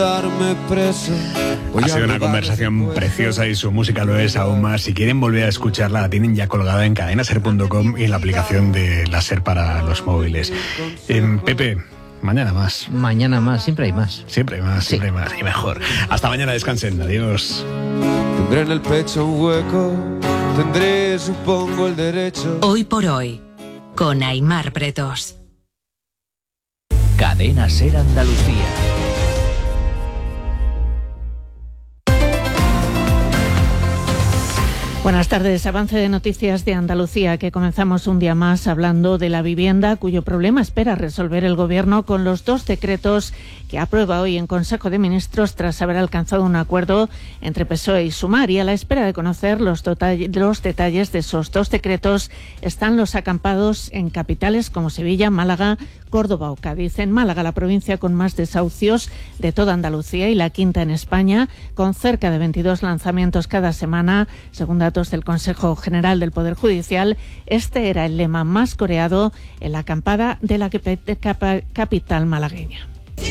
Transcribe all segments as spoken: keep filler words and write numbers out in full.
Ha sido una conversación preciosa y su música lo es aún más. Si quieren volver a escucharla, la tienen ya colgada en cadena ser punto com y en la aplicación de la SER para los móviles. Eh, Pepe, mañana más. Mañana más, siempre hay más. Siempre hay más, sí. siempre hay más y mejor. Hasta mañana, descansen. Adiós. Tendré en el pecho un hueco, tendré, supongo, el derecho. Hoy por hoy, con Aimar Bretos. Cadena SER Andalucía. Buenas tardes. Avance de noticias de Andalucía, que comenzamos un día más hablando de la vivienda, cuyo problema espera resolver el Gobierno con los dos decretos que aprueba hoy en Consejo de Ministros tras haber alcanzado un acuerdo entre P S O E y Sumar. Y a la espera de conocer los, los detalles de esos dos decretos están los acampados en capitales como Sevilla, Málaga, Córdoba o Cádiz. En Málaga, la provincia con más desahucios de toda Andalucía y la quinta en España, con cerca de veintidós lanzamientos cada semana, según datos del Consejo General del Poder Judicial. Este era el lema más coreado en la acampada de la capital malagueña.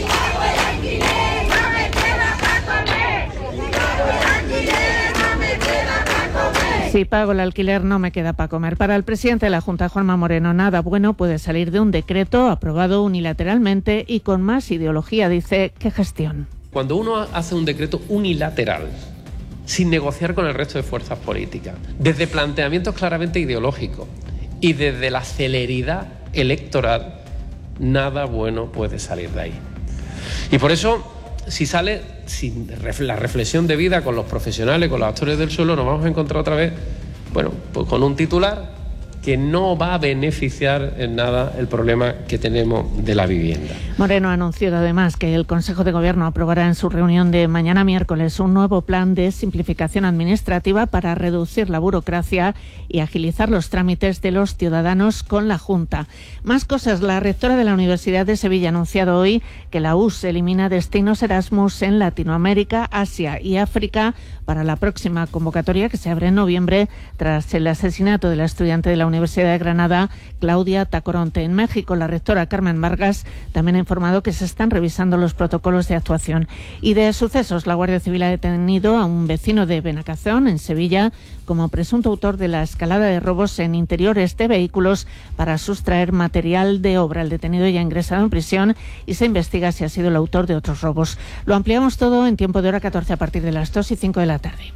Si pago el alquiler no me queda para comer. Para el presidente de la Junta, Juanma Moreno, nada bueno puede salir de un decreto aprobado unilateralmente y con más ideología, dice, que gestión. Cuando uno hace un decreto unilateral, sin negociar con el resto de fuerzas políticas, desde planteamientos claramente ideológicos y desde la celeridad electoral, nada bueno puede salir de ahí. Y por eso, si sale sin la reflexión debida con los profesionales, con los actores del suelo, nos vamos a encontrar otra vez, bueno, pues con un titular que no va a beneficiar en nada el problema que tenemos de la vivienda. Moreno ha anunciado además que el Consejo de Gobierno aprobará en su reunión de mañana miércoles un nuevo plan de simplificación administrativa para reducir la burocracia y agilizar los trámites de los ciudadanos con la Junta. Más cosas. La rectora de la Universidad de Sevilla ha anunciado hoy que la U S elimina destinos Erasmus en Latinoamérica, Asia y África para la próxima convocatoria que se abre en noviembre tras el asesinato de la estudiante de la Universidad de Granada, Claudia Tacoronte. En México, la rectora Carmen Vargas también ha informado que se están revisando los protocolos de actuación. Y de sucesos, la Guardia Civil ha detenido a un vecino de Benacazón, en Sevilla, como presunto autor de la escalada de robos en interiores de vehículos para sustraer material de obra. El detenido ya ha ingresado en prisión y se investiga si ha sido el autor de otros robos. Lo ampliamos todo en tiempo de hora catorce a partir de las dos y cinco de la tarde.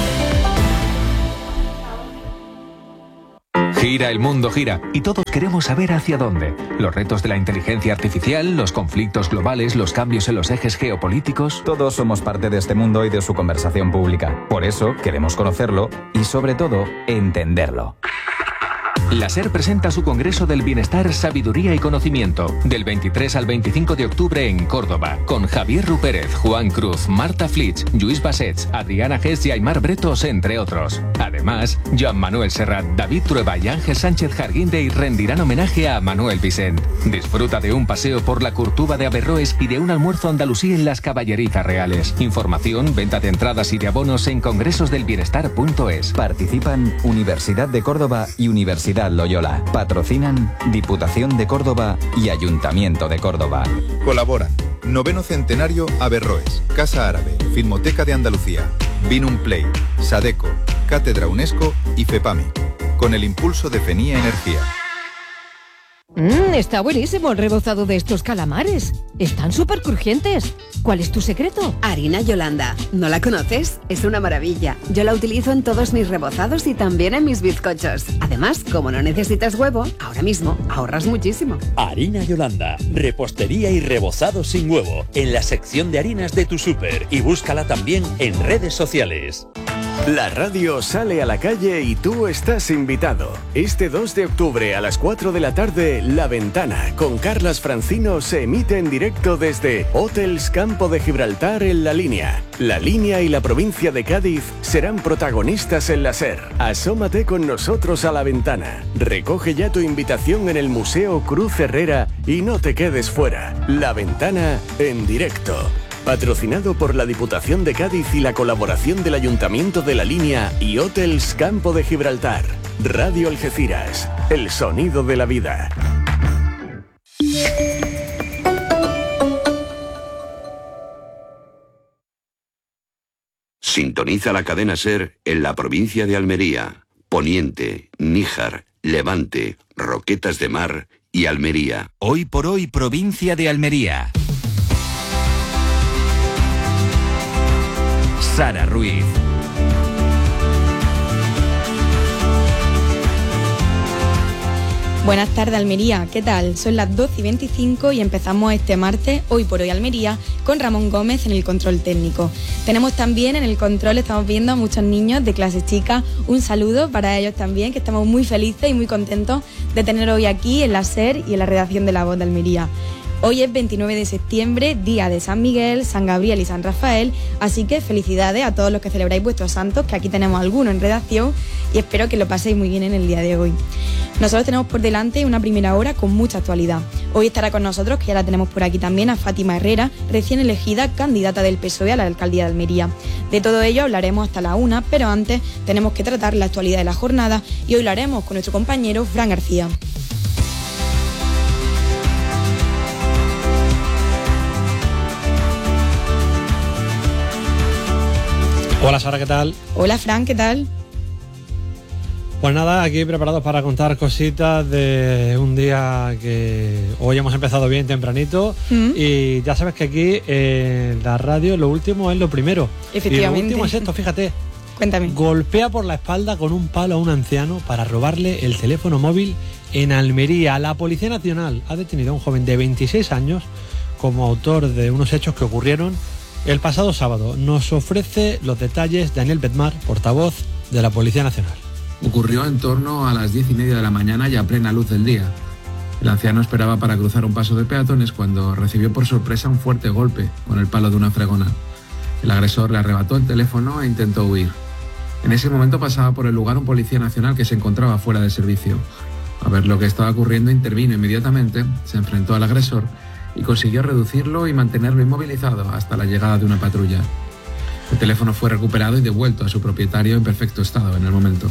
Gira, el mundo gira, y todos queremos saber hacia dónde. Los retos de la inteligencia artificial, los conflictos globales, los cambios en los ejes geopolíticos... Todos somos parte de este mundo y de su conversación pública. Por eso queremos conocerlo y, sobre todo, entenderlo. La SER presenta su Congreso del Bienestar, Sabiduría y Conocimiento, del veintitrés al veinticinco de octubre en Córdoba, con Javier Rupérez, Juan Cruz, Marta Flitsch, Lluís Bassets, Adriana Gess y Aimar Bretos, entre otros. Además, Joan Manuel Serrat, David Trueba y Ángel Sánchez Jarguindey rendirán homenaje a Manuel Vicent. Disfruta de un paseo por la Curtuba de Averroes y de un almuerzo andalusí en las Caballerizas Reales. Información, venta de entradas y de abonos en congresos del bienestar punto es. Participan Universidad de Córdoba y Universidad Loyola. Patrocinan Diputación de Córdoba y Ayuntamiento de Córdoba. Colaboran Noveno Centenario Averroes, Casa Árabe, Filmoteca de Andalucía, Vinum Play, Sadeco, Cátedra UNESCO y FEPAMI, con el impulso de FENIA Energía. Mmm, está buenísimo el rebozado de estos calamares. Están súper crujientes. ¿Cuál es tu secreto? Harina Yolanda. ¿No la conoces? Es una maravilla. Yo la utilizo en todos mis rebozados y también en mis bizcochos. Además, como no necesitas huevo, ahora mismo ahorras muchísimo. Harina Yolanda. Repostería y rebozado sin huevo. En la sección de harinas de tu súper. Y búscala también en redes sociales. La radio sale a la calle y tú estás invitado. Este dos de octubre a las cuatro de la tarde, La Ventana, con Carlas Francino, se emite en directo desde Hotels Campo de Gibraltar en La Línea. La Línea y la provincia de Cádiz serán protagonistas en la SER. Asómate con nosotros a La Ventana. Recoge ya tu invitación en el Museo Cruz Herrera y no te quedes fuera. La Ventana en directo. Patrocinado por la Diputación de Cádiz y la colaboración del Ayuntamiento de La Línea y Hotels Campo de Gibraltar. Radio Algeciras, el sonido de la vida. Sintoniza la cadena SER en la provincia de Almería, Poniente, Níjar, Levante, Roquetas de Mar y Almería. Hoy por hoy, provincia de Almería. Sara Ruiz. Buenas tardes, Almería. ¿Qué tal? Son las doce y veinticinco y empezamos este martes, Hoy por Hoy Almería, con Ramón Gómez en el control técnico. Tenemos también en el control, estamos viendo a muchos niños de clases chicas. Un saludo para ellos también, que estamos muy felices y muy contentos de tener hoy aquí en la SER y en la redacción de La Voz de Almería. Hoy es veintinueve de septiembre, día de San Miguel, San Gabriel y San Rafael, así que felicidades a todos los que celebráis vuestros santos, que aquí tenemos algunos en redacción, y espero que lo paséis muy bien en el día de hoy. Nosotros tenemos por delante una primera hora con mucha actualidad. Hoy estará con nosotros, que ya la tenemos por aquí también, a Fátima Herrera, recién elegida candidata del P S O E a la alcaldía de Almería. De todo ello hablaremos hasta la una, pero antes tenemos que tratar la actualidad de la jornada y hoy lo haremos con nuestro compañero Fran García. Hola Sara, ¿qué tal? Hola Fran, ¿qué tal? Pues nada, aquí preparados para contar cositas de un día que hoy hemos empezado bien tempranito. ¿Mm? Y ya sabes que aquí en la radio lo último es lo primero. Efectivamente. Y lo último es esto, fíjate. Cuéntame. Golpea por la espalda con un palo a un anciano para robarle el teléfono móvil en Almería. La Policía Nacional ha detenido a un joven de veintiséis años como autor de unos hechos que ocurrieron el pasado sábado. Nos ofrece los detalles Daniel Bedmar, portavoz de la Policía Nacional. Ocurrió en torno a las diez y media de la mañana y a plena luz del día. El anciano esperaba para cruzar un paso de peatones cuando recibió por sorpresa un fuerte golpe con el palo de una fregona. El agresor le arrebató el teléfono e intentó huir. En ese momento pasaba por el lugar un policía nacional que se encontraba fuera de servicio. A ver lo que estaba ocurriendo, intervino inmediatamente, se enfrentó al agresor y consiguió reducirlo y mantenerlo inmovilizado hasta la llegada de una patrulla. El teléfono fue recuperado y devuelto a su propietario en perfecto estado en el momento.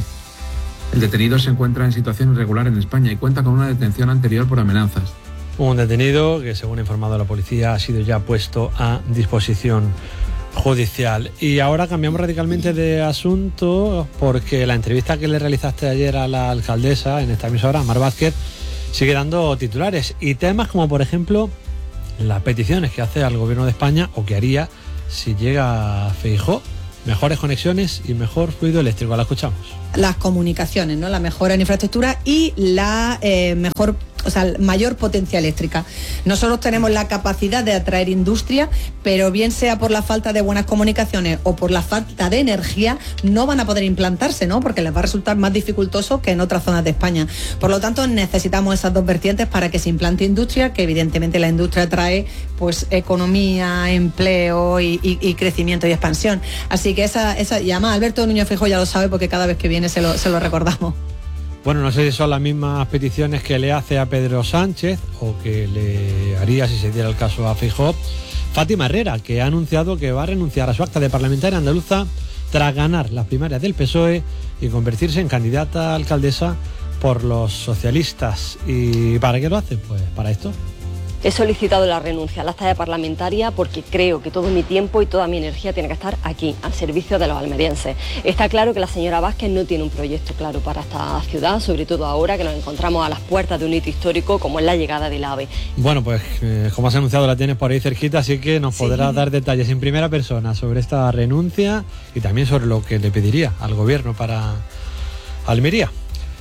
El detenido se encuentra en situación irregular en España y cuenta con una detención anterior por amenazas. Un detenido que, según ha informado la policía, ha sido ya puesto a disposición judicial. Y ahora cambiamos radicalmente de asunto porque la entrevista que le realizaste ayer a la alcaldesa en esta emisora, Mar Vázquez, sigue dando titulares y temas como, por ejemplo, las peticiones que hace al gobierno de España o que haría si llega Feijóo. Mejores conexiones y mejor fluido eléctrico. La escuchamos. Las comunicaciones, ¿no? La mejora en infraestructura y la eh, mejor, o sea, mayor potencia eléctrica. Nosotros tenemos la capacidad de atraer industria, pero bien sea por la falta de buenas comunicaciones o por la falta de energía, no van a poder implantarse, ¿no? Porque les va a resultar más dificultoso que en otras zonas de España. Por lo tanto, necesitamos esas dos vertientes para que se implante industria, que evidentemente la industria trae pues economía, empleo y, y, y crecimiento y expansión. Así que esa, esa y además Alberto Núñez Feijóo ya lo sabe porque cada vez que viene se lo, se lo recordamos. Bueno, no sé si son las mismas peticiones que le hace a Pedro Sánchez o que le haría si se diera el caso a Feijóo Fátima Herrera, que ha anunciado que va a renunciar a su acta de parlamentaria andaluza tras ganar las primarias del P S O E y convertirse en candidata a alcaldesa por los socialistas. ¿Y para qué lo hace? Pues para esto. He solicitado la renuncia al acta de parlamentaria porque creo que todo mi tiempo y toda mi energía tiene que estar aquí, al servicio de los almerienses. Está claro que la señora Vázquez no tiene un proyecto claro para esta ciudad, sobre todo ahora que nos encontramos a las puertas de un hito histórico como es la llegada del AVE. Bueno, pues eh, como has anunciado la tienes por ahí cerquita, así que nos sí. podrás dar detalles en primera persona sobre esta renuncia y también sobre lo que le pediría al gobierno para Almería.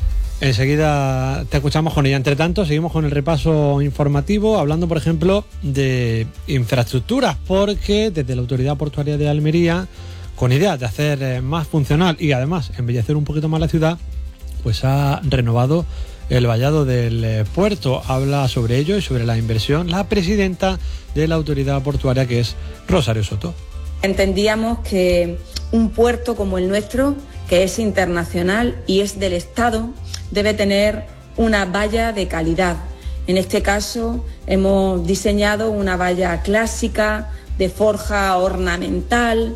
Enseguida te escuchamos con ella. Entre tanto, seguimos con el repaso informativo, hablando, por ejemplo, de infraestructuras, porque desde la Autoridad Portuaria de Almería, con idea de hacer más funcional y además embellecer un poquito más la ciudad, pues ha renovado el vallado del puerto. Habla sobre ello y sobre la inversión la presidenta de la Autoridad Portuaria, que es Rosario Soto. Entendíamos que un puerto como el nuestro, que es internacional y es del Estado, debe tener una valla de calidad. En este caso hemos diseñado una valla clásica de forja ornamental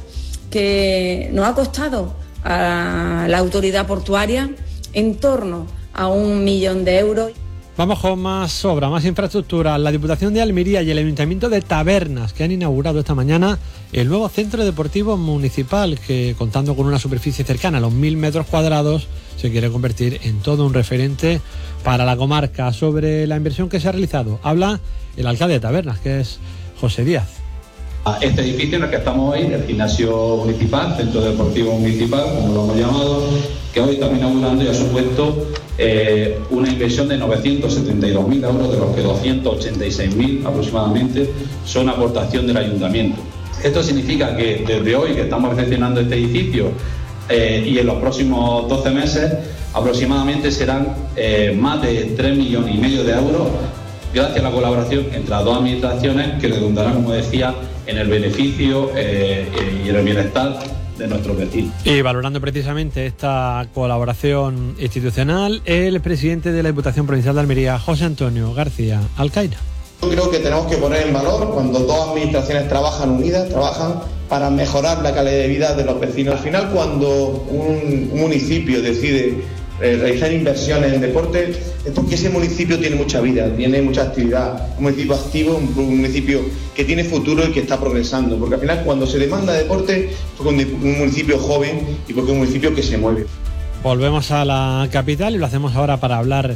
que nos ha costado a la autoridad portuaria en torno a un millón de euros. Vamos con más obra, más infraestructura. La Diputación de Almería y el Ayuntamiento de Tabernas, que han inaugurado esta mañana el nuevo centro deportivo municipal, que contando con una superficie cercana a los mil metros cuadrados, se quiere convertir en todo un referente para la comarca. Sobre la inversión que se ha realizado, habla el alcalde de Tabernas, que es José Díaz. Este edificio en el que estamos hoy, el gimnasio municipal, centro deportivo municipal, como lo hemos llamado, que hoy estamos inaugurando y ha supuesto eh, una inversión de novecientos setenta y dos mil euros, de los que doscientos ochenta y seis mil aproximadamente son aportación del ayuntamiento. Esto significa que desde hoy que estamos recepcionando este edificio eh, y en los próximos doce meses aproximadamente serán eh, más de tres millones y medio de euros, gracias a la colaboración entre las dos administraciones, que redundarán, como decía, en el beneficio eh, y en el bienestar de nuestros vecinos. Y valorando precisamente esta colaboración institucional, el presidente de la Diputación Provincial de Almería, José Antonio García Alcaina. Yo creo que tenemos que poner en valor cuando dos administraciones trabajan unidas, trabajan para mejorar la calidad de vida de los vecinos. Al final, cuando un, un municipio decide eh, realizar inversiones en deporte, es porque ese municipio tiene mucha vida, tiene mucha actividad, un municipio activo, un, un municipio que tiene futuro y que está progresando, porque al final cuando se demanda deporte es porque un municipio joven y porque es un municipio que se mueve. Volvemos a la capital y lo hacemos ahora para hablar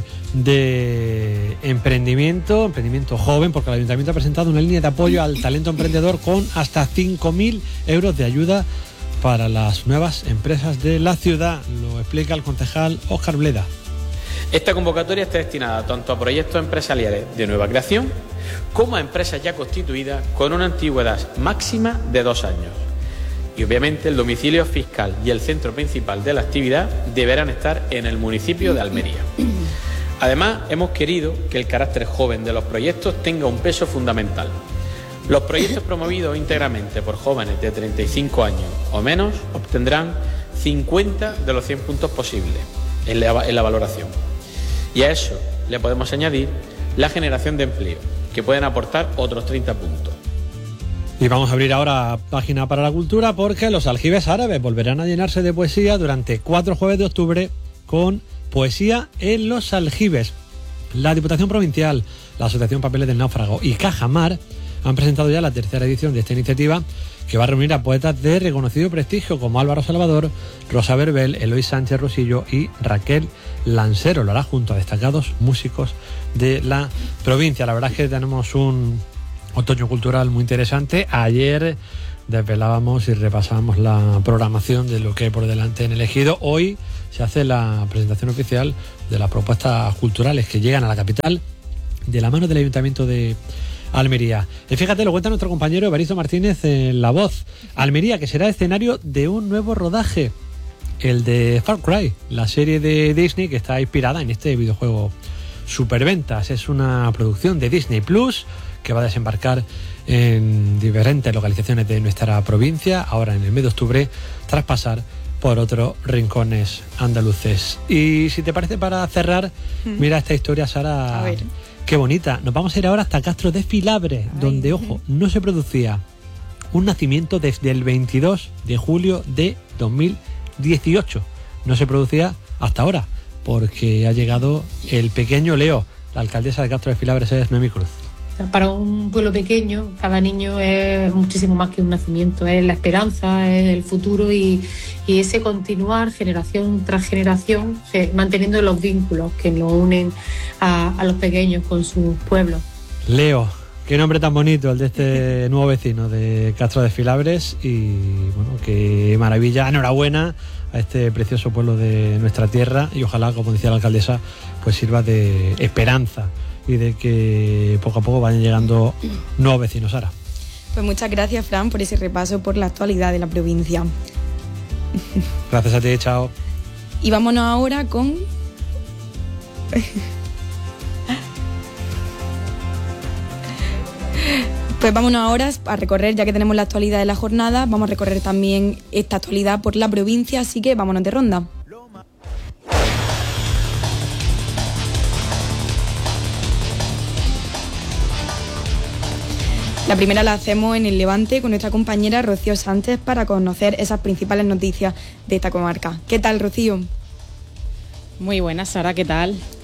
de emprendimiento, emprendimiento joven, porque el Ayuntamiento ha presentado una línea de apoyo al talento emprendedor con hasta cinco mil euros de ayuda para las nuevas empresas de la ciudad. Lo explica el concejal Óscar Bleda. Esta convocatoria está destinada tanto a proyectos empresariales de nueva creación como a empresas ya constituidas con una antigüedad máxima de dos años. Y obviamente el domicilio fiscal y el centro principal de la actividad deberán estar en el municipio de Almería. Además, hemos querido que el carácter joven de los proyectos tenga un peso fundamental. Los proyectos promovidos íntegramente por jóvenes de treinta y cinco años o menos obtendrán cincuenta de los cien puntos posibles en la, en la valoración. Y a eso le podemos añadir la generación de empleo, que pueden aportar otros treinta puntos. Y vamos a abrir ahora página para la cultura, porque los aljibes árabes volverán a llenarse de poesía durante cuatro jueves de octubre con poesía en los aljibes. La Diputación Provincial, la Asociación Papeles del Náufrago y Cajamar han presentado ya la tercera edición de esta iniciativa, que va a reunir a poetas de reconocido prestigio como Álvaro Salvador, Rosa Verbel, Eloy Sánchez Rosillo y Raquel Lansero. Lo hará junto a destacados músicos de la provincia. La verdad es que tenemos un otoño cultural muy interesante. Ayer desvelábamos y repasábamos la programación de lo que hay por delante en el Ejido. Hoy se hace la presentación oficial de las propuestas culturales que llegan a la capital de la mano del Ayuntamiento de Almería. Y fíjate, lo cuenta nuestro compañero Evaristo Martínez en La Voz. Almería, que será escenario de un nuevo rodaje, el de Far Cry, la serie de Disney que está inspirada en este videojuego Superventas. Es una producción de Disney Plus que va a desembarcar en diferentes localizaciones de nuestra provincia ahora en el mes de octubre, tras pasar por otros rincones andaluces. Y si te parece, para cerrar, mm. mira esta historia, Sara. A ver. Qué bonita. Nos vamos a ir ahora hasta Castro de Filabre, Ay. donde, ojo, no se producía un nacimiento desde el veintidós de julio de dos mil dieciocho. No se producía hasta ahora, porque ha llegado el pequeño Leo. La alcaldesa de Castro de Filabre es Noemí Cruz. Para un pueblo pequeño, cada niño es muchísimo más que un nacimiento, es la esperanza, es el futuro y, y ese continuar generación tras generación, manteniendo los vínculos que nos unen a, a los pequeños con sus pueblos. Leo, qué nombre tan bonito el de este nuevo vecino de Castro de Filabres, y bueno, qué maravilla, enhorabuena a este precioso pueblo de nuestra tierra, y ojalá, como decía la alcaldesa, pues sirva de esperanza y de que poco a poco vayan llegando nuevos vecinos. Sara. Pues muchas gracias, Fran, por ese repaso por la actualidad de la provincia. Gracias a ti, chao. Y vámonos ahora con... Pues vámonos ahora a recorrer, ya que tenemos la actualidad de la jornada, vamos a recorrer también esta actualidad por la provincia, así que vámonos de ronda. La primera la hacemos en el Levante con nuestra compañera Rocío Sánchez para conocer esas principales noticias de esta comarca. ¿Qué tal, Rocío? Muy buenas, Sara, ¿qué tal?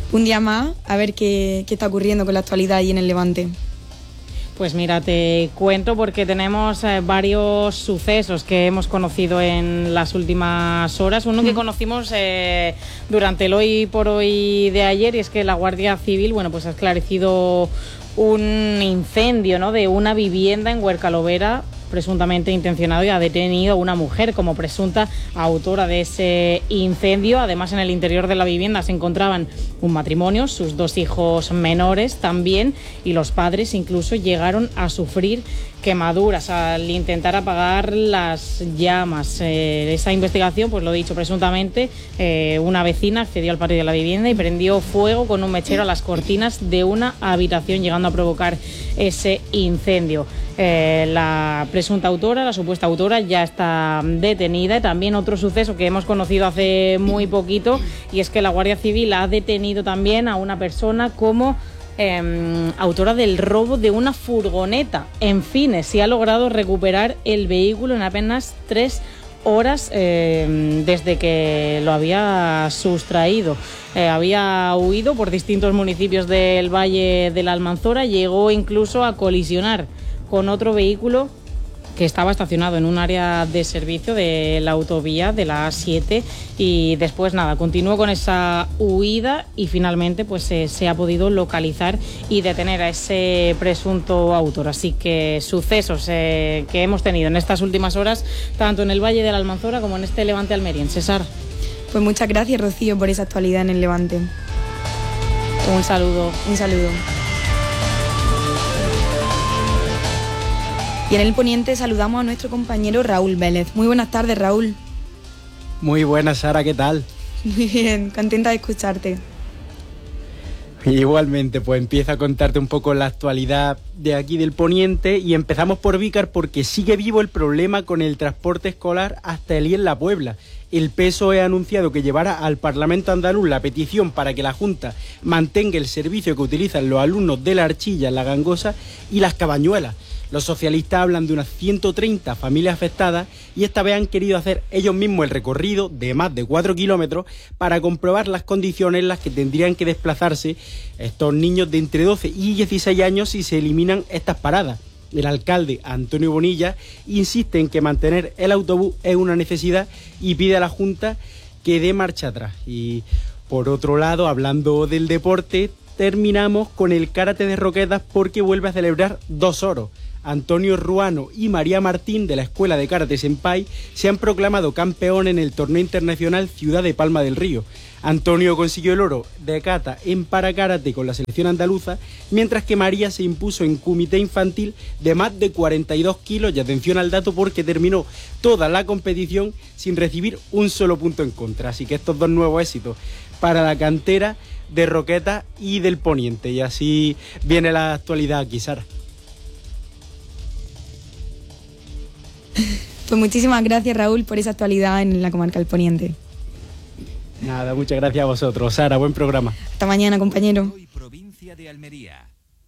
Un día más, a ver qué, qué está ocurriendo con la actualidad ahí en el Levante. Pues mira, te cuento porque tenemos eh, varios sucesos que hemos conocido en las últimas horas. Uno que conocimos eh, durante el hoy por hoy de ayer, y es que la Guardia Civil, bueno, pues ha esclarecido un incendio, ¿no?, de una vivienda en Huercalovera, presuntamente intencionado, y ha detenido a una mujer como presunta autora de ese incendio. Además, en el interior de la vivienda se encontraban un matrimonio, sus dos hijos menores también, y los padres incluso llegaron a sufrir quemaduras al intentar apagar las llamas. Eh, esa investigación, pues lo dicho, presuntamente eh, una vecina accedió al patio de la vivienda y prendió fuego con un mechero a las cortinas de una habitación, llegando a provocar ese incendio. Eh, la presunta autora, la supuesta autora, ya está detenida. Y también otro suceso que hemos conocido hace muy poquito, y es que la Guardia Civil ha detenido también a una persona como eh, autora del robo de una furgoneta en Fines. Se ha logrado recuperar el vehículo en apenas tres horas eh, desde que lo había sustraído. Eh, había huido por distintos municipios del Valle de la Almanzora, llegó incluso a colisionar con otro vehículo que estaba estacionado en un área de servicio de la autovía de la A siete, y después nada, continuó con esa huida y finalmente pues eh, se ha podido localizar y detener a ese presunto autor. Así que sucesos eh, que hemos tenido en estas últimas horas, tanto en el Valle de la Almanzora como en este Levante almeriense. Sara. Pues muchas gracias, Rocío, por esa actualidad en el Levante. Un saludo. Un saludo. Y en el Poniente saludamos a nuestro compañero Raúl Vélez. Muy buenas tardes, Raúl. Muy buenas, Sara, ¿qué tal? Muy bien, contenta de escucharte. Igualmente, pues empiezo a contarte un poco la actualidad de aquí del Poniente, y empezamos por Vícar porque sigue vivo el problema con el transporte escolar hasta Elí en la Puebla. El P S O E ha anunciado que llevará al Parlamento andaluz la petición para que la Junta mantenga el servicio que utilizan los alumnos de La Archilla, La Gangosa y Las Cabañuelas. Los socialistas hablan de unas ciento treinta familias afectadas, y esta vez han querido hacer ellos mismos el recorrido de más de cuatro kilómetros para comprobar las condiciones en las que tendrían que desplazarse estos niños de entre doce y dieciséis años si se eliminan estas paradas. El alcalde, Antonio Bonilla, insiste en que mantener el autobús es una necesidad y pide a la Junta que dé marcha atrás. Y por otro lado, hablando del deporte, terminamos con el karate de Roquetas porque vuelve a celebrar dos oros. Antonio Ruano y María Martín, de la Escuela de Karate Senpai, se han proclamado campeón en el torneo internacional Ciudad de Palma del Río. Antonio consiguió el oro de kata en parakarate con la selección andaluza, mientras que María se impuso en kumite infantil de más de cuarenta y dos kilos, y atención al dato porque terminó toda la competición sin recibir un solo punto en contra. Así que estos dos nuevos éxitos para la cantera de Roquetas y del Poniente, y así viene la actualidad aquí, Sara. Pues muchísimas gracias, Raúl, por esa actualidad en la comarca del Poniente. Nada, muchas gracias a vosotros. Sara, buen programa. Hasta mañana, compañero. Provincia de Almería.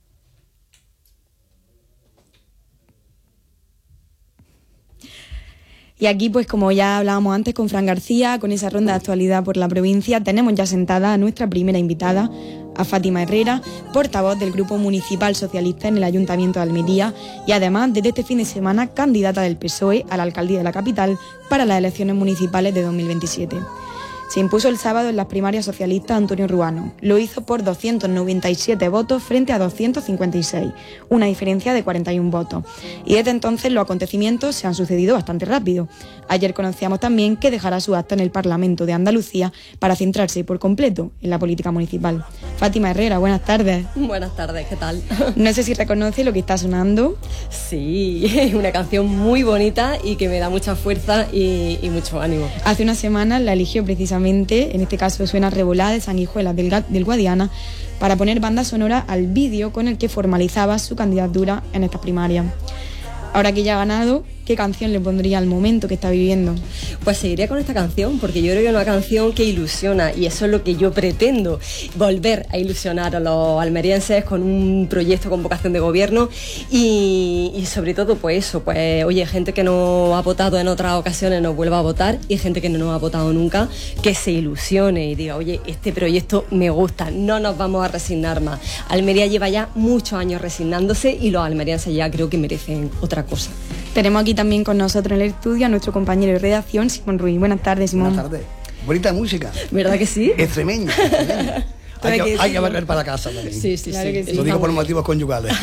Y aquí, pues como ya hablábamos antes con Fran García, con esa ronda de actualidad por la provincia, tenemos ya sentada a nuestra primera invitada, a Fátima Herrera, portavoz del Grupo Municipal Socialista en el Ayuntamiento de Almería, y además desde este fin de semana candidata del P S O E a la alcaldía de la capital para las elecciones municipales de dos mil veintisiete. Se impuso el sábado en las primarias socialistas Antonio Ruano. Lo hizo por doscientos noventa y siete votos frente a doscientos cincuenta y seis, una diferencia de cuarenta y un votos. Y desde entonces los acontecimientos se han sucedido bastante rápido. Ayer conocíamos también que dejará su acta en el Parlamento de Andalucía para centrarse por completo en la política municipal. Fátima Herrera, buenas tardes. Buenas tardes, ¿qué tal? No sé si reconoce lo que está sonando. Sí, es una canción muy bonita y que me da mucha fuerza y, y mucho ánimo. Hace unas semanas la eligió precisamente, en este caso suena Revolá de Sanguijuelas del, del Guadiana, para poner banda sonora al vídeo con el que formalizaba su candidatura en estas primarias. Ahora que ya ha ganado, ¿qué canción le pondría al momento que está viviendo? Pues seguiría con esta canción, porque yo creo que es una canción que ilusiona, y eso es lo que yo pretendo, volver a ilusionar a los almerienses con un proyecto con vocación de gobierno y, y sobre todo pues eso, pues oye, gente que no ha votado en otras ocasiones nos vuelva a votar, y gente que no nos ha votado nunca, que se ilusione y diga, oye, este proyecto me gusta, no nos vamos a resignar más. Almería lleva ya muchos años resignándose y los almerienses ya creo que merecen otra cosa. Tenemos aquí también con nosotros en el estudio a nuestro compañero de redacción, Simón Ruiz. Buenas tardes, Simón. Buenas tardes. Bonita música. ¿Verdad que sí? Extremeña. extremeña. hay, que, hay que barrer para casa también. Sí, sí, claro sí. Que sí. Lo digo por motivos conyugales.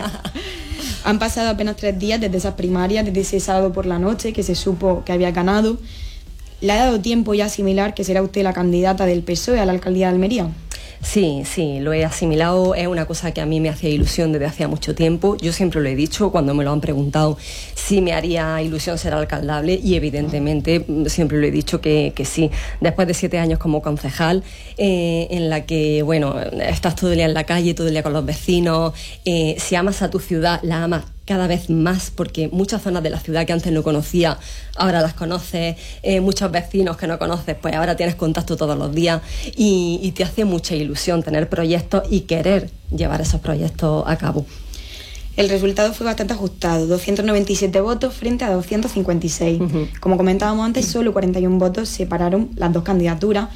Han pasado apenas tres días desde esas primarias, desde ese sábado por la noche que se supo que había ganado. ¿Le ha dado tiempo ya asimilar que será usted la candidata del P S O E a la alcaldía de Almería? Sí, sí, lo he asimilado, es una cosa que a mí me hacía ilusión desde hacía mucho tiempo. Yo siempre lo he dicho cuando me lo han preguntado si me haría ilusión ser alcaldable, y evidentemente siempre lo he dicho que, que sí. Después de siete años como concejal, eh, en la que, bueno, estás todo el día en la calle, todo el día con los vecinos, eh, si amas a tu ciudad, la amas cada vez más, porque muchas zonas de la ciudad que antes no conocía, ahora las conoces, eh, muchos vecinos que no conoces, pues ahora tienes contacto todos los días, y, y te hace mucha ilusión tener proyectos y querer llevar esos proyectos a cabo. El resultado fue bastante ajustado, doscientos noventa y siete votos frente a doscientos cincuenta y seis. Uh-huh. Como comentábamos antes, solo cuarenta y un votos separaron las dos candidaturas,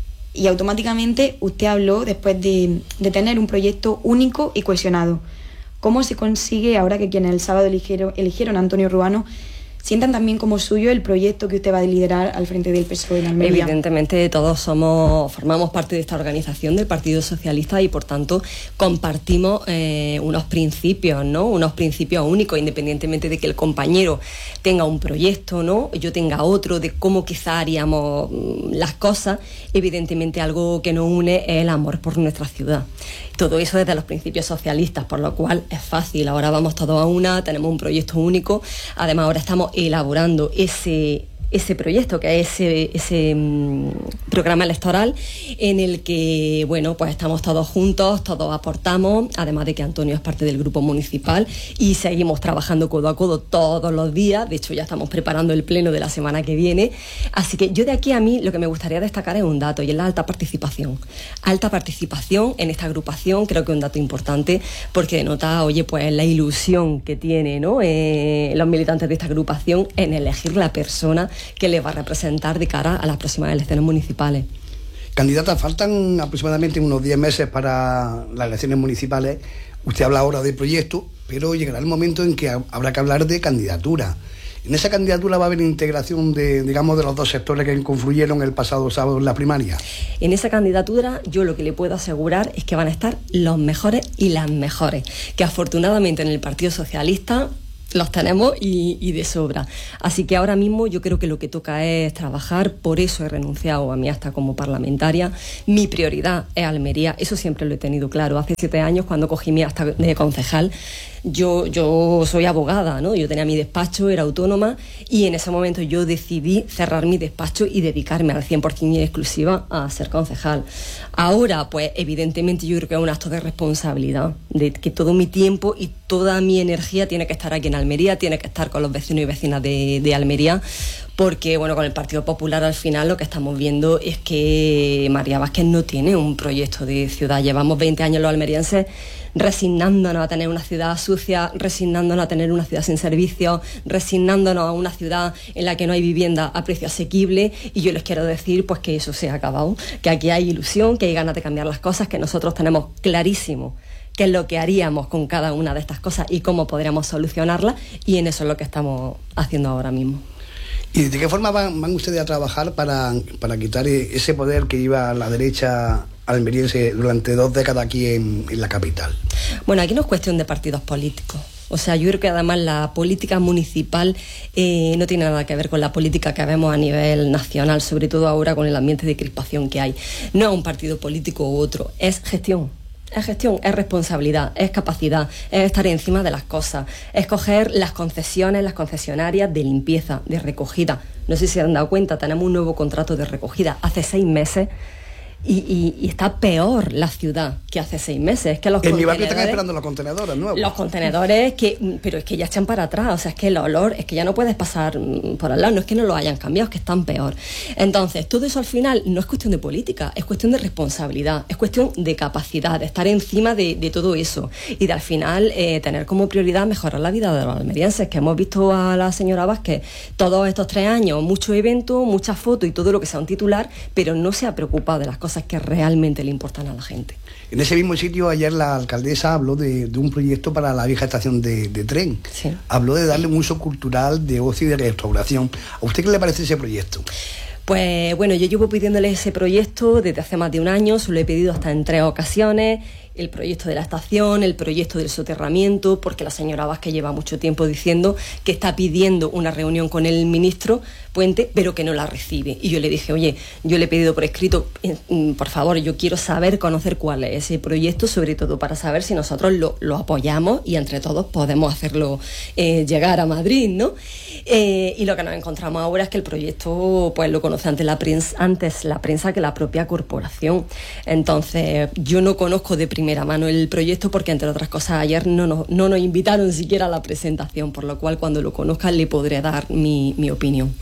y automáticamente usted habló después de, de tener un proyecto único y cohesionado. ¿Cómo se consigue ahora que quienes el sábado eligieron, eligieron a Antonio Ruano sientan también como suyo el proyecto que usted va a liderar al frente del P S O E en Almería? Evidentemente todos somos, formamos parte de esta organización del Partido Socialista, y por tanto compartimos eh, unos principios, ¿no? Unos principios únicos, independientemente de que el compañero tenga un proyecto, ¿no? Yo tenga otro, de cómo quizá haríamos las cosas. Evidentemente algo que nos une es el amor por nuestra ciudad. Todo eso desde los principios socialistas, por lo cual es fácil. Ahora vamos todos a una, tenemos un proyecto único. Además ahora estamos elaborando ese ese proyecto, que es ese, ese um, programa electoral en el que, bueno, pues estamos todos juntos, todos aportamos, además de que Antonio es parte del grupo municipal, y seguimos trabajando codo a codo todos los días. De hecho ya estamos preparando el pleno de la semana que viene, así que yo de aquí a mí lo que me gustaría destacar es un dato, y es la alta participación. Alta participación en esta agrupación, creo que es un dato importante, porque denota, oye, pues la ilusión que tiene, ¿no? eh, los militantes de esta agrupación en elegir la persona que les va a representar de cara a las próximas elecciones municipales. Candidata, faltan aproximadamente unos diez meses para las elecciones municipales. Usted habla ahora de proyectos, pero llegará el momento en que habrá que hablar de candidatura. En esa candidatura va a haber integración de, digamos, de los dos sectores que confluyeron el pasado sábado en la primaria. En esa candidatura yo lo que le puedo asegurar es que van a estar los mejores y las mejores, que afortunadamente en el Partido Socialista los tenemos y, y de sobra. Así que ahora mismo yo creo que lo que toca es trabajar. Por eso he renunciado a mi acta como parlamentaria. Mi prioridad es Almería, eso siempre lo he tenido claro. Hace siete años, cuando cogí mi acta de concejal, yo, yo soy abogada, ¿no? Yo tenía mi despacho, era autónoma, y en ese momento yo decidí cerrar mi despacho y dedicarme al cien por ciento y exclusiva a ser concejal. Ahora, pues evidentemente yo creo que es un acto de responsabilidad, de que todo mi tiempo y toda mi energía tiene que estar aquí en Almería, tiene que estar con los vecinos y vecinas de, de Almería, porque bueno, con el Partido Popular al final lo que estamos viendo es que María Vázquez no tiene un proyecto de ciudad. Llevamos veinte años los almerienses resignándonos a tener una ciudad sucia, resignándonos a tener una ciudad sin servicios, resignándonos a una ciudad en la que no hay vivienda a precio asequible, y yo les quiero decir pues que eso se ha acabado, que aquí hay ilusión, que hay ganas de cambiar las cosas, que nosotros tenemos clarísimo qué es lo que haríamos con cada una de estas cosas y cómo podríamos solucionarlas, y en eso es lo que estamos haciendo ahora mismo. ¿Y de qué forma van, van ustedes a trabajar para, para quitar ese poder que iba a la derecha almeriense durante dos décadas aquí en, en la capital? Bueno, aquí no es cuestión de partidos políticos. O sea, yo creo que además la política municipal eh, no tiene nada que ver con la política que vemos a nivel nacional, sobre todo ahora con el ambiente de crispación que hay. No es un partido político u otro, es gestión. Es gestión, es responsabilidad, es capacidad, es estar encima de las cosas, es coger las concesiones, las concesionarias de limpieza, de recogida. No sé si se han dado cuenta, tenemos un nuevo contrato de recogida hace seis meses. Y, y, y está peor la ciudad que hace seis meses. Es que los en mi barrio están esperando los contenedores nuevos. Los contenedores, que, pero es que ya echan para atrás. O sea, es que el olor, es que ya no puedes pasar por al lado. No es que no lo hayan cambiado, es que están peor. Entonces, todo eso al final no es cuestión de política, es cuestión de responsabilidad, es cuestión de capacidad, de estar encima de, de todo eso y de al final eh, tener como prioridad mejorar la vida de los almerienses, que hemos visto a la señora Vázquez todos estos tres años, mucho evento, muchas fotos y todo lo que sea un titular, pero no se ha preocupado de las cosas que realmente le importan a la gente. En ese mismo sitio ayer la alcaldesa habló de, de un proyecto para la vieja estación de, de tren. Sí. Habló de darle un uso cultural, de ocio y de restauración. ¿A usted qué le parece ese proyecto? Pues bueno, yo llevo pidiéndole ese proyecto desde hace más de un año, se lo he pedido hasta en tres ocasiones. El proyecto de la estación, el proyecto del soterramiento, porque la señora Vázquez lleva mucho tiempo diciendo que está pidiendo una reunión con el ministro Puente, pero que no la recibe. Y yo le dije, oye, yo le he pedido por escrito, por favor, yo quiero saber, conocer cuál es ese proyecto, sobre todo para saber si nosotros lo, lo apoyamos y entre todos podemos hacerlo eh, llegar a Madrid, ¿no? Eh, y lo que nos encontramos ahora es que el proyecto pues lo conoce antes la prensa, antes la prensa que la propia corporación. Entonces, yo no conozco de primera mano el proyecto porque, entre otras cosas, ayer no nos, no nos invitaron siquiera a la presentación, por lo cual cuando lo conozca le podré dar mi, mi opinión.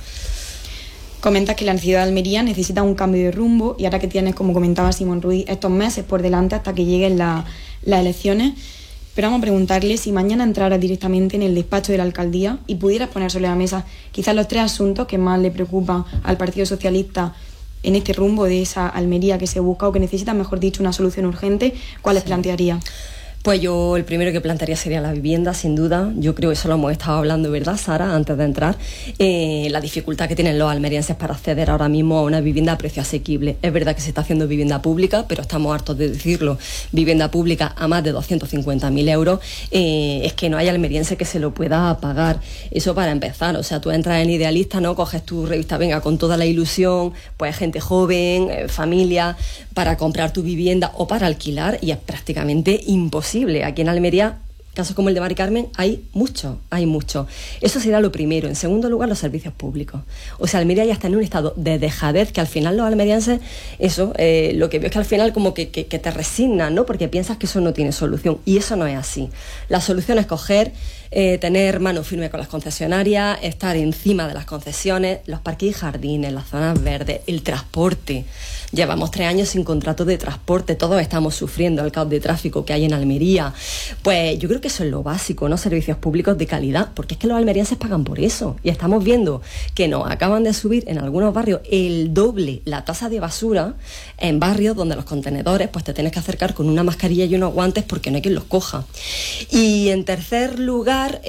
Comentas que la ciudad de Almería necesita un cambio de rumbo y ahora que tienes, como comentaba Simón Ruiz, estos meses por delante hasta que lleguen la, las elecciones, pero vamos a preguntarle si mañana entraras directamente en el despacho de la alcaldía y pudieras poner sobre la mesa quizás los tres asuntos que más le preocupan al Partido Socialista en este rumbo de esa Almería que se busca o que necesita, mejor dicho, una solución urgente, ¿cuáles sí. plantearía? Pues yo el primero que plantearía sería la vivienda, sin duda. Yo creo que eso lo hemos estado hablando, ¿verdad, Sara? Antes de entrar, eh, la dificultad que tienen los almerienses para acceder ahora mismo a una vivienda a precio asequible. Es verdad que se está haciendo vivienda pública, pero estamos hartos de decirlo. Vivienda pública a más de doscientos cincuenta mil euros, eh, es que no hay almeriense que se lo pueda pagar. Eso para empezar. O sea, tú entras en Idealista, ¿no? Coges tu revista, venga, con toda la ilusión, pues gente joven, eh, familia, para comprar tu vivienda o para alquilar, y es prácticamente imposible. Aquí en Almería, casos como el de Mari Carmen, hay mucho, hay mucho. Eso sería lo primero. En segundo lugar, los servicios públicos. O sea, Almería ya está en un estado de dejadez que al final los almerienses, eso, eh, lo que veo es que al final como que, que, que te resignan, ¿no? Porque piensas que eso no tiene solución. Y eso no es así. La solución es coger, eh, tener mano firme con las concesionarias, estar encima de las concesiones, los parques y jardines, las zonas verdes, el transporte. Llevamos tres años sin contrato de transporte, todos estamos sufriendo el caos de tráfico que hay en Almería. Pues yo creo que eso es lo básico, ¿no? Servicios públicos de calidad, porque es que los almerienses pagan por eso. Y estamos viendo que nos acaban de subir en algunos barrios el doble la tasa de basura, en barrios donde los contenedores pues te tienes que acercar con una mascarilla y unos guantes porque no hay quien los coja. Y en tercer lugar,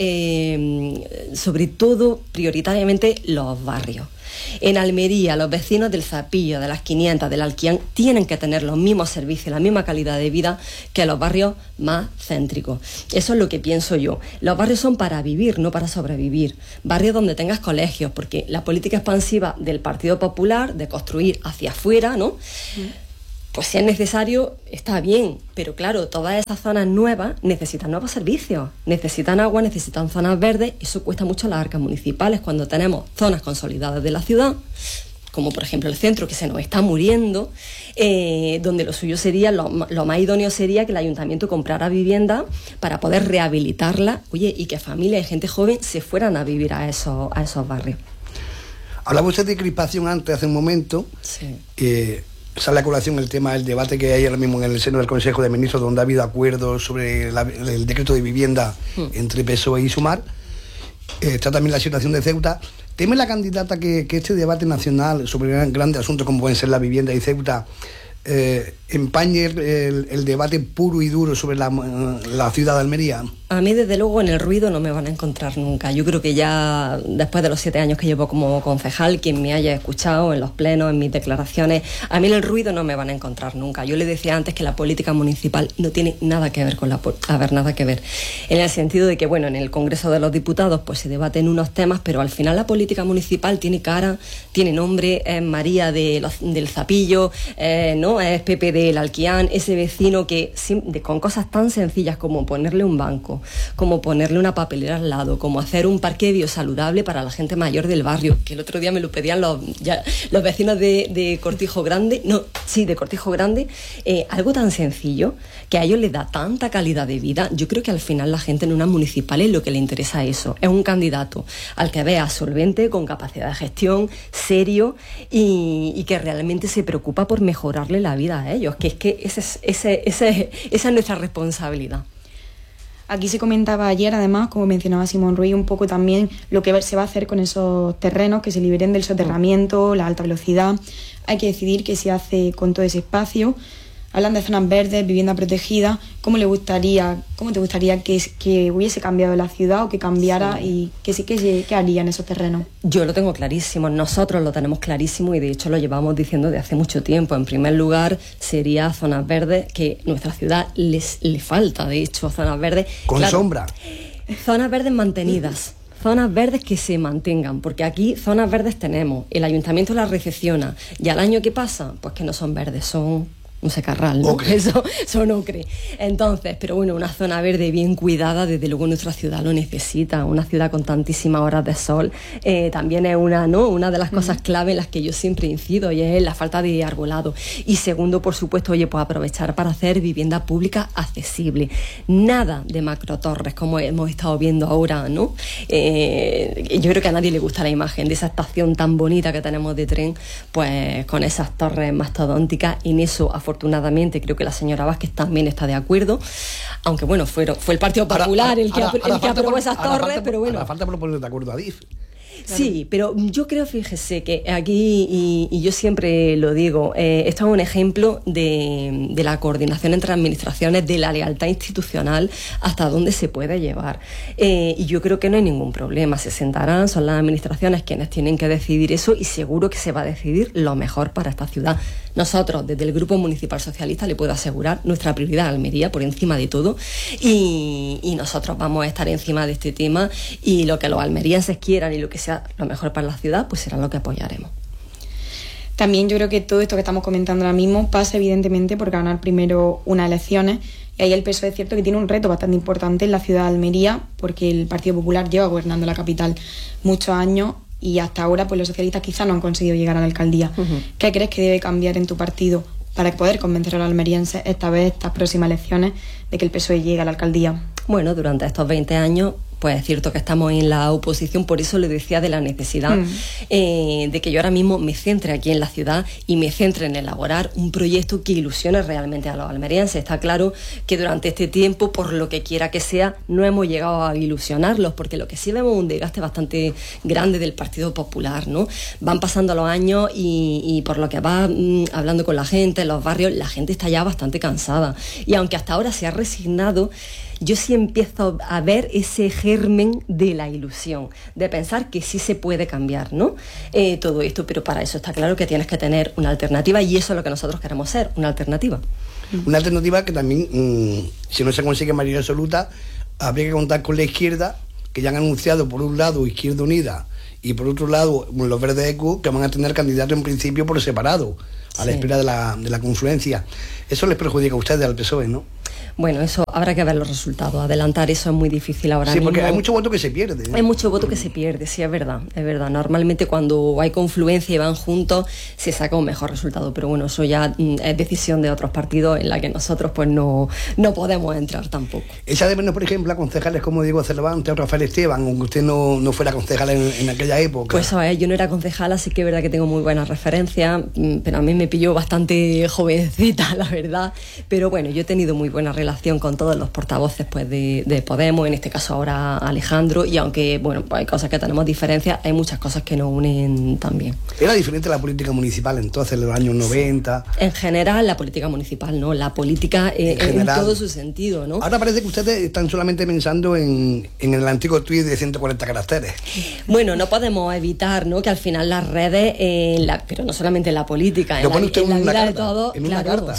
eh, sobre todo, prioritariamente, los barrios. En Almería, los vecinos del Zapillo, de las quinientas, del Alquián, tienen que tener los mismos servicios, la misma calidad de vida que los barrios más céntricos. Eso es lo que pienso yo. Los barrios son para vivir, no para sobrevivir. Barrios donde tengas colegios, porque la política expansiva del Partido Popular, de construir hacia afuera, ¿no? Mm. Pues si es necesario, está bien, pero claro, todas esas zonas nuevas necesitan nuevos servicios, necesitan agua, necesitan zonas verdes, eso cuesta mucho a las arcas municipales cuando tenemos zonas consolidadas de la ciudad, como por ejemplo el centro que se nos está muriendo, eh, donde lo suyo sería, lo, lo más idóneo sería que el ayuntamiento comprara vivienda para poder rehabilitarla, oye, y que familias y gente joven se fueran a vivir a esos, a esos barrios. Hablaba usted de crispación antes, hace un momento. Sí. Eh, Sale a colación el tema del debate que hay ahora mismo en el seno del Consejo de Ministros, donde ha habido acuerdos sobre la, el decreto de vivienda mm. entre P S O E y Sumar. Eh, está también la situación de Ceuta. ¿Teme la candidata que, que este debate nacional sobre gran, grandes asuntos como pueden ser la vivienda y Ceuta eh, empañe el, el, el debate puro y duro sobre la, la ciudad de Almería? A mí, desde luego, en el ruido no me van a encontrar nunca. Yo creo que ya, después de los siete años que llevo como concejal, quien me haya escuchado en los plenos, en mis declaraciones, a mí en el ruido no me van a encontrar nunca. Yo le decía antes que la política municipal no tiene nada que ver con la... A ver, nada que ver. En el sentido de que, bueno, en el Congreso de los Diputados pues se debaten unos temas, pero al final la política municipal tiene cara, tiene nombre, es María de los, del Zapillo, eh, ¿no? Es Pepe del Alquián, ese vecino que de, con cosas tan sencillas como ponerle un banco, nuevo, como ponerle una papelera al lado, como hacer un parque biosaludable para la gente mayor del barrio, que el otro día me lo pedían los, ya, los vecinos de, de Cortijo Grande, no, sí, de Cortijo Grande, eh, algo tan sencillo que a ellos les da tanta calidad de vida. Yo creo que al final la gente en unas municipales lo que le interesa es eso, es un candidato al que vea solvente, con capacidad de gestión, serio y, y que realmente se preocupa por mejorarle la vida a ellos, que es que ese, ese, ese, esa es nuestra responsabilidad. Aquí se comentaba ayer, además, como mencionaba Simón Ruiz, un poco también lo que se va a hacer con esos terrenos que se liberen del soterramiento, la alta velocidad. Hay que decidir qué se hace con todo ese espacio. Hablan de zonas verdes, vivienda protegida. ¿Cómo le gustaría, cómo te gustaría que, que hubiese cambiado la ciudad o que cambiara sí. y que sí que, que harían esos terrenos? Yo lo tengo clarísimo, nosotros lo tenemos clarísimo y de hecho lo llevamos diciendo de hace mucho tiempo. En primer lugar, sería zonas verdes, que nuestra ciudad les, le falta, de hecho, zonas verdes. Con claro, sombra. Zonas verdes mantenidas. Zonas verdes que se mantengan, porque aquí zonas verdes tenemos, el ayuntamiento las recepciona y al año que pasa, pues que no son verdes, son un secarral, ¿no? Okay. Eso son ocre. Entonces, pero bueno, una zona verde bien cuidada, desde luego nuestra ciudad lo necesita. Una ciudad con tantísimas horas de sol eh, también es una, ¿no? una de las cosas uh-huh. clave en las que yo siempre incido, y es la falta de arbolado. Y segundo, por supuesto, oye, pues aprovechar para hacer vivienda pública accesible. Nada de macrotorres, como hemos estado viendo ahora, ¿no? Eh, yo creo que a nadie le gusta la imagen de esa estación tan bonita que tenemos de tren, pues con esas torres mastodónticas. En eso, afortunadamente, Afortunadamente, creo que la señora Vázquez también está de acuerdo, aunque bueno, fue, fue el Partido Popular ahora, el que, ahora, el que aprobó por, esas torres, falta, pero bueno. Ahora falta por poner de acuerdo a D I F. Sí, pero yo creo, fíjese, que aquí, y, y yo siempre lo digo, eh, esto es un ejemplo de, de la coordinación entre administraciones, de la lealtad institucional, hasta dónde se puede llevar. Eh, y yo creo que no hay ningún problema, se sentarán, son las administraciones quienes tienen que decidir eso, y seguro que se va a decidir lo mejor para esta ciudad. Nosotros, desde el Grupo Municipal Socialista, le puedo asegurar nuestra prioridad a Almería por encima de todo, y, y nosotros vamos a estar encima de este tema, y lo que los almerienses quieran y lo que sea lo mejor para la ciudad, pues será lo que apoyaremos. También yo creo que todo esto que estamos comentando ahora mismo pasa evidentemente por ganar primero unas elecciones, y ahí el P S O E es cierto que tiene un reto bastante importante en la ciudad de Almería, porque el Partido Popular lleva gobernando la capital muchos años y hasta ahora pues los socialistas quizá no han conseguido llegar a la alcaldía. Uh-huh. ¿Qué crees que debe cambiar en tu partido para poder convencer a los almerienses esta vez, estas próximas elecciones, de que el P S O E llegue a la alcaldía? Bueno, durante estos veinte años, pues es cierto que estamos en la oposición, por eso le decía de la necesidad mm. eh, de que yo ahora mismo me centre aquí en la ciudad y me centre en elaborar un proyecto que ilusione realmente a los almerienses. Está claro que durante este tiempo, por lo que quiera que sea, no hemos llegado a ilusionarlos, porque lo que sí vemos es un desgaste bastante grande del Partido Popular, ¿no? Van pasando los años y, y por lo que va mmm, hablando con la gente en los barrios, la gente está ya bastante cansada. Y aunque hasta ahora se ha resignado, yo sí empiezo a ver ese germen de la ilusión, de pensar que sí se puede cambiar, ¿no? Eh, todo esto, pero para eso está claro que tienes que tener una alternativa, y eso es lo que nosotros queremos ser, una alternativa. Una alternativa que también, mmm, si no se consigue mayoría absoluta, habría que contar con la izquierda, que ya han anunciado por un lado Izquierda Unida y por otro lado los Verdes Ecu, que van a tener candidatos en principio por separado, a la sí. espera de la, de la confluencia. Eso les perjudica a ustedes, al P S O E, ¿no? Bueno, eso habrá que ver los resultados. Adelantar eso es muy difícil ahora mismo. Sí, porque hay mucho voto que se pierde, ¿eh? Hay mucho voto que se pierde, sí, es verdad, es verdad. Normalmente cuando hay confluencia y van juntos, se saca un mejor resultado. Pero bueno, eso ya mm, es decisión de otros partidos en la que nosotros pues no, no podemos entrar tampoco. Esa de menos, por ejemplo, a concejales como Diego Cervantes o Rafael Esteban, aunque usted no, no fuera concejal en, en aquella época. Pues eso es, yo no era concejal, así que es verdad que tengo muy buenas referencias, pero a mí me pilló bastante jovencita, la verdad. Pero bueno, yo he tenido muy buena relación con todos los portavoces pues de, de Podemos, en este caso ahora Alejandro, y aunque bueno, pues hay cosas que tenemos diferencias, hay muchas cosas que nos unen también. ¿Era diferente la política municipal entonces, en los años noventa? En general, la política municipal, ¿no? La política eh, en, general, en todo su sentido, ¿no? Ahora parece que ustedes están solamente pensando en, en el antiguo tuit de ciento cuarenta caracteres. Bueno, no podemos evitar, ¿no?, que al final las redes, eh, la, pero no solamente en la política, en la, en la vida carta, de todos, en claro, una carta. sí.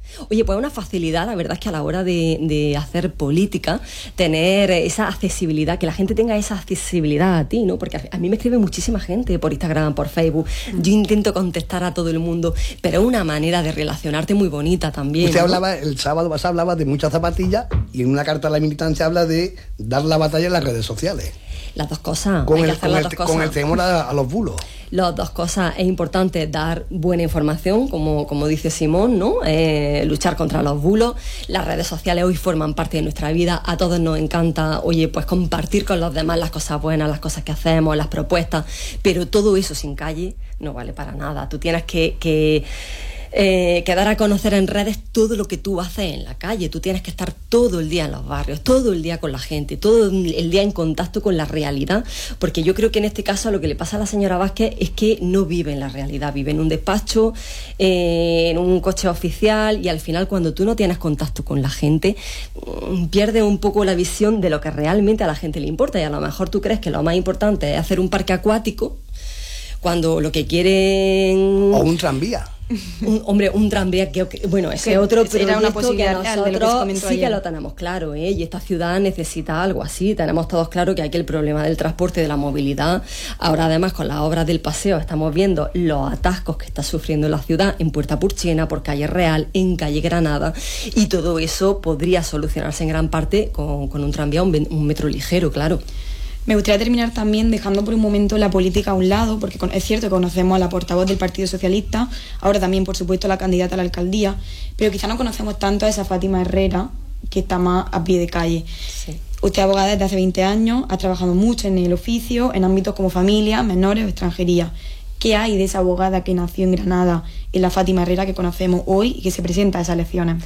Oye, pues una facilidad, la verdad es que a la hora de, de hacer política, tener esa accesibilidad, que la gente tenga esa accesibilidad a ti, ¿no? Porque a, a mí me escribe muchísima gente por Instagram, por Facebook, yo intento contestar a todo el mundo, pero es una manera de relacionarte muy bonita también. Usted ¿no? hablaba, el sábado pasado hablaba de muchas zapatillas y en una carta a la militancia habla de dar la batalla en las redes sociales. Las dos cosas, con hay el, que hacer con las el, dos cosas. Con el temor a, a los bulos. Las dos cosas, es importante dar buena información, como, como dice Simón, ¿no? Eh, luchar contra los bulos. Las redes sociales hoy forman parte de nuestra vida, a todos nos encanta, oye, pues compartir con los demás las cosas buenas, las cosas que hacemos, las propuestas, pero todo eso sin calle no vale para nada. Tú tienes que... que Eh, que dar a conocer en redes todo lo que tú haces en la calle. Tú tienes que estar todo el día en los barrios, todo el día con la gente, todo el día en contacto con la realidad, porque yo creo que en este caso lo que le pasa a la señora Vázquez es que no vive en la realidad, vive en un despacho, eh, en un coche oficial, y al final cuando tú no tienes contacto con la gente pierdes un poco la visión de lo que realmente a la gente le importa, y a lo mejor tú crees que lo más importante es hacer un parque acuático cuando lo que quieren... O un tranvía. Un, hombre, un tranvía que, bueno, ese que otro era una proyecto posibilidad que real de lo que se nosotros comentó sí ayer. que lo tenemos claro, ¿eh? Y esta ciudad necesita algo así. Tenemos todos claro que aquí el problema del transporte, de la movilidad, ahora además con las obras del paseo estamos viendo los atascos que está sufriendo la ciudad en Puerta Purchena, por Calle Real, en Calle Granada, y todo eso podría solucionarse en gran parte con, con un tranvía, un, un metro ligero, claro. Me gustaría terminar también dejando por un momento la política a un lado, porque es cierto que conocemos a la portavoz del Partido Socialista, ahora también, por supuesto, la candidata a la alcaldía, pero quizá no conocemos tanto a esa Fátima Herrera, que está más a pie de calle. Sí. Usted es abogada desde hace veinte años, ha trabajado mucho en el oficio, en ámbitos como familia, menores o extranjería. ¿Qué hay de esa abogada que nació en Granada, en la Fátima Herrera que conocemos hoy y que se presenta a esas elecciones?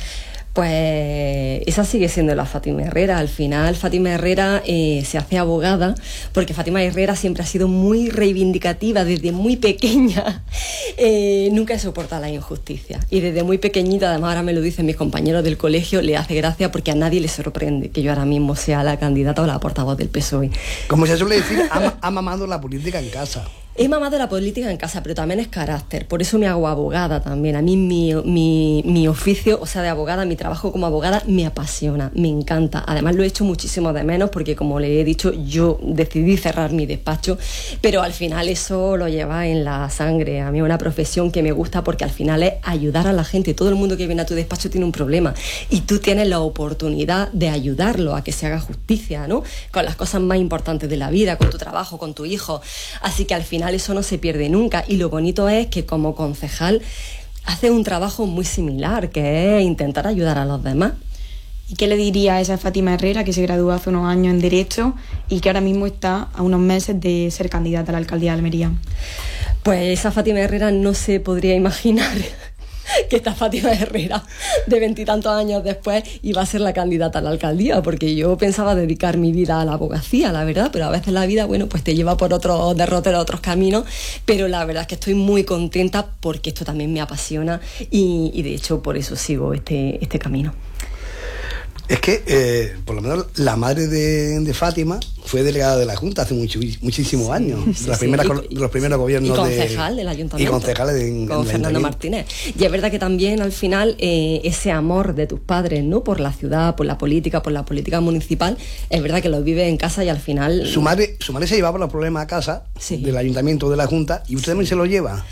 Pues esa sigue siendo la Fátima Herrera. Al final Fátima Herrera eh, se hace abogada porque Fátima Herrera siempre ha sido muy reivindicativa desde muy pequeña. Eh, nunca he soportado la injusticia y desde muy pequeñita, además ahora me lo dicen mis compañeros del colegio, le hace gracia porque a nadie le sorprende que yo ahora mismo sea la candidata o la portavoz del P S O E. Como se suele decir, ha, ha mamado la política en casa. He mamado la política en casa, pero también es carácter, por eso me hago abogada también. A mí mi, mi, mi oficio, o sea, de abogada, mi trabajo como abogada me apasiona, me encanta. Además lo he hecho muchísimo de menos porque, como le he dicho, yo decidí cerrar mi despacho, pero al final eso lo lleva en la sangre. A mí es una profesión que me gusta porque al final es ayudar a la gente. Todo el mundo que viene a tu despacho tiene un problema y tú tienes la oportunidad de ayudarlo a que se haga justicia, ¿no? Con las cosas más importantes de la vida, con tu trabajo, con tu hijo. Así que al final eso no se pierde nunca, y lo bonito es que como concejal hace un trabajo muy similar, que es intentar ayudar a los demás. ¿Y qué le diría a esa Fátima Herrera que se graduó hace unos años en Derecho y que ahora mismo está a unos meses de ser candidata a la alcaldía de Almería? Pues esa Fátima Herrera no se podría imaginar que esta Fátima Herrera, de veintitantos años después, iba a ser la candidata a la alcaldía, porque yo pensaba dedicar mi vida a la abogacía, la verdad, pero a veces la vida, bueno, pues te lleva por otros derroteros, otros caminos, pero la verdad es que estoy muy contenta porque esto también me apasiona y, y de hecho por eso sigo este, este camino. Es que, eh, por lo menos, la madre de, de Fátima fue delegada de la Junta hace mucho, muchísimos años, sí, de, las sí, primeras, y, de los primeros gobiernos. Y concejal de, del ayuntamiento. Y concejal de, en, con en Fernando Martínez. Y es verdad que también, al final, eh, ese amor de tus padres, ¿no? Por la ciudad, por la política, por la política municipal, es verdad que lo vive en casa y al final... Su madre, su madre se llevaba los problemas a casa, sí, del ayuntamiento, de la Junta, y usted también se lo lleva.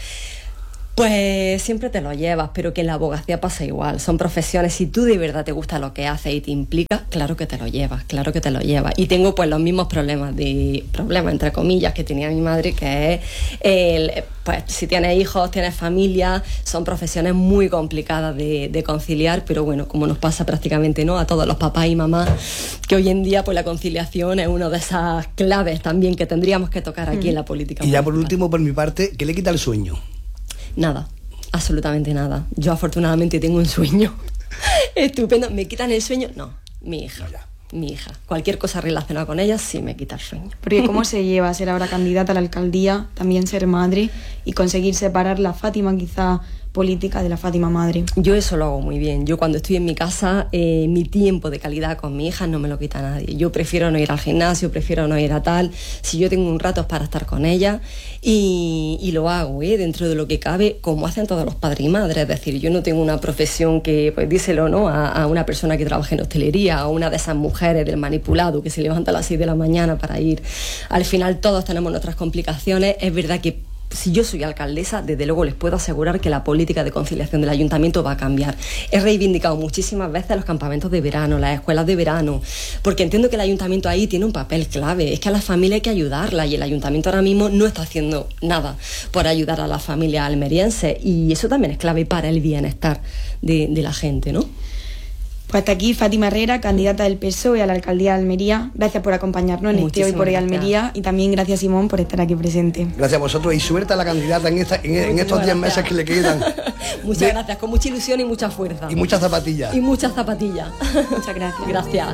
Pues siempre te lo llevas, pero que en la abogacía pasa igual. Son profesiones, si tú de verdad te gusta lo que haces y te implica, claro que te lo llevas, claro que te lo llevas. Y tengo pues los mismos problemas, de problemas entre comillas, que tenía mi madre, que es, el, pues si tienes hijos, tienes familia, son profesiones muy complicadas de, de conciliar, pero bueno, como nos pasa prácticamente, ¿no?, a todos los papás y mamás, que hoy en día pues la conciliación es una de esas claves también que tendríamos que tocar aquí mm. en la política. Y ya por último, por mi parte, ¿qué le quita el sueño? Nada, absolutamente nada. Yo afortunadamente tengo un sueño estupendo. ¿Me quitan el sueño? No, mi hija. No, mi hija. Cualquier cosa relacionada con ella sí me quita el sueño. Porque ¿cómo se lleva a ser ahora candidata a la alcaldía, también ser madre y conseguir separar la Fátima quizá política de la Fátima Madre. Yo eso lo hago muy bien. Yo cuando estoy en mi casa, eh, mi tiempo de calidad con mi hija no me lo quita nadie. Yo prefiero no ir al gimnasio, prefiero no ir a tal. Si yo tengo un rato es para estar con ella y, y lo hago, ¿eh? Dentro de lo que cabe, como hacen todos los padres y madres. Es decir, yo no tengo una profesión que, pues díselo, ¿no? A, a una persona que trabaja en hostelería, a una de esas mujeres del manipulado que se levanta a las seis de la mañana para ir. Al final todos tenemos nuestras complicaciones. Es verdad que si yo soy alcaldesa, desde luego les puedo asegurar que la política de conciliación del ayuntamiento va a cambiar. He reivindicado muchísimas veces los campamentos de verano, las escuelas de verano, porque entiendo que el ayuntamiento ahí tiene un papel clave. Es que a la familia hay que ayudarla y el ayuntamiento ahora mismo no está haciendo nada por ayudar a la familia almeriense y eso también es clave para el bienestar de, de la gente, ¿no? Pues hasta aquí Fátima Herrera, candidata del P S O E a la alcaldía de Almería. Gracias por acompañarnos en este Hoy por Hoy Almería y también gracias, Simón, por estar aquí presente. Gracias a vosotros y suerte a la candidata en, esta, en, en estos diez meses que le quedan. Muchas de... gracias, con mucha ilusión y mucha fuerza. Y muchas zapatillas. Y muchas zapatillas. Muchas gracias. Gracias.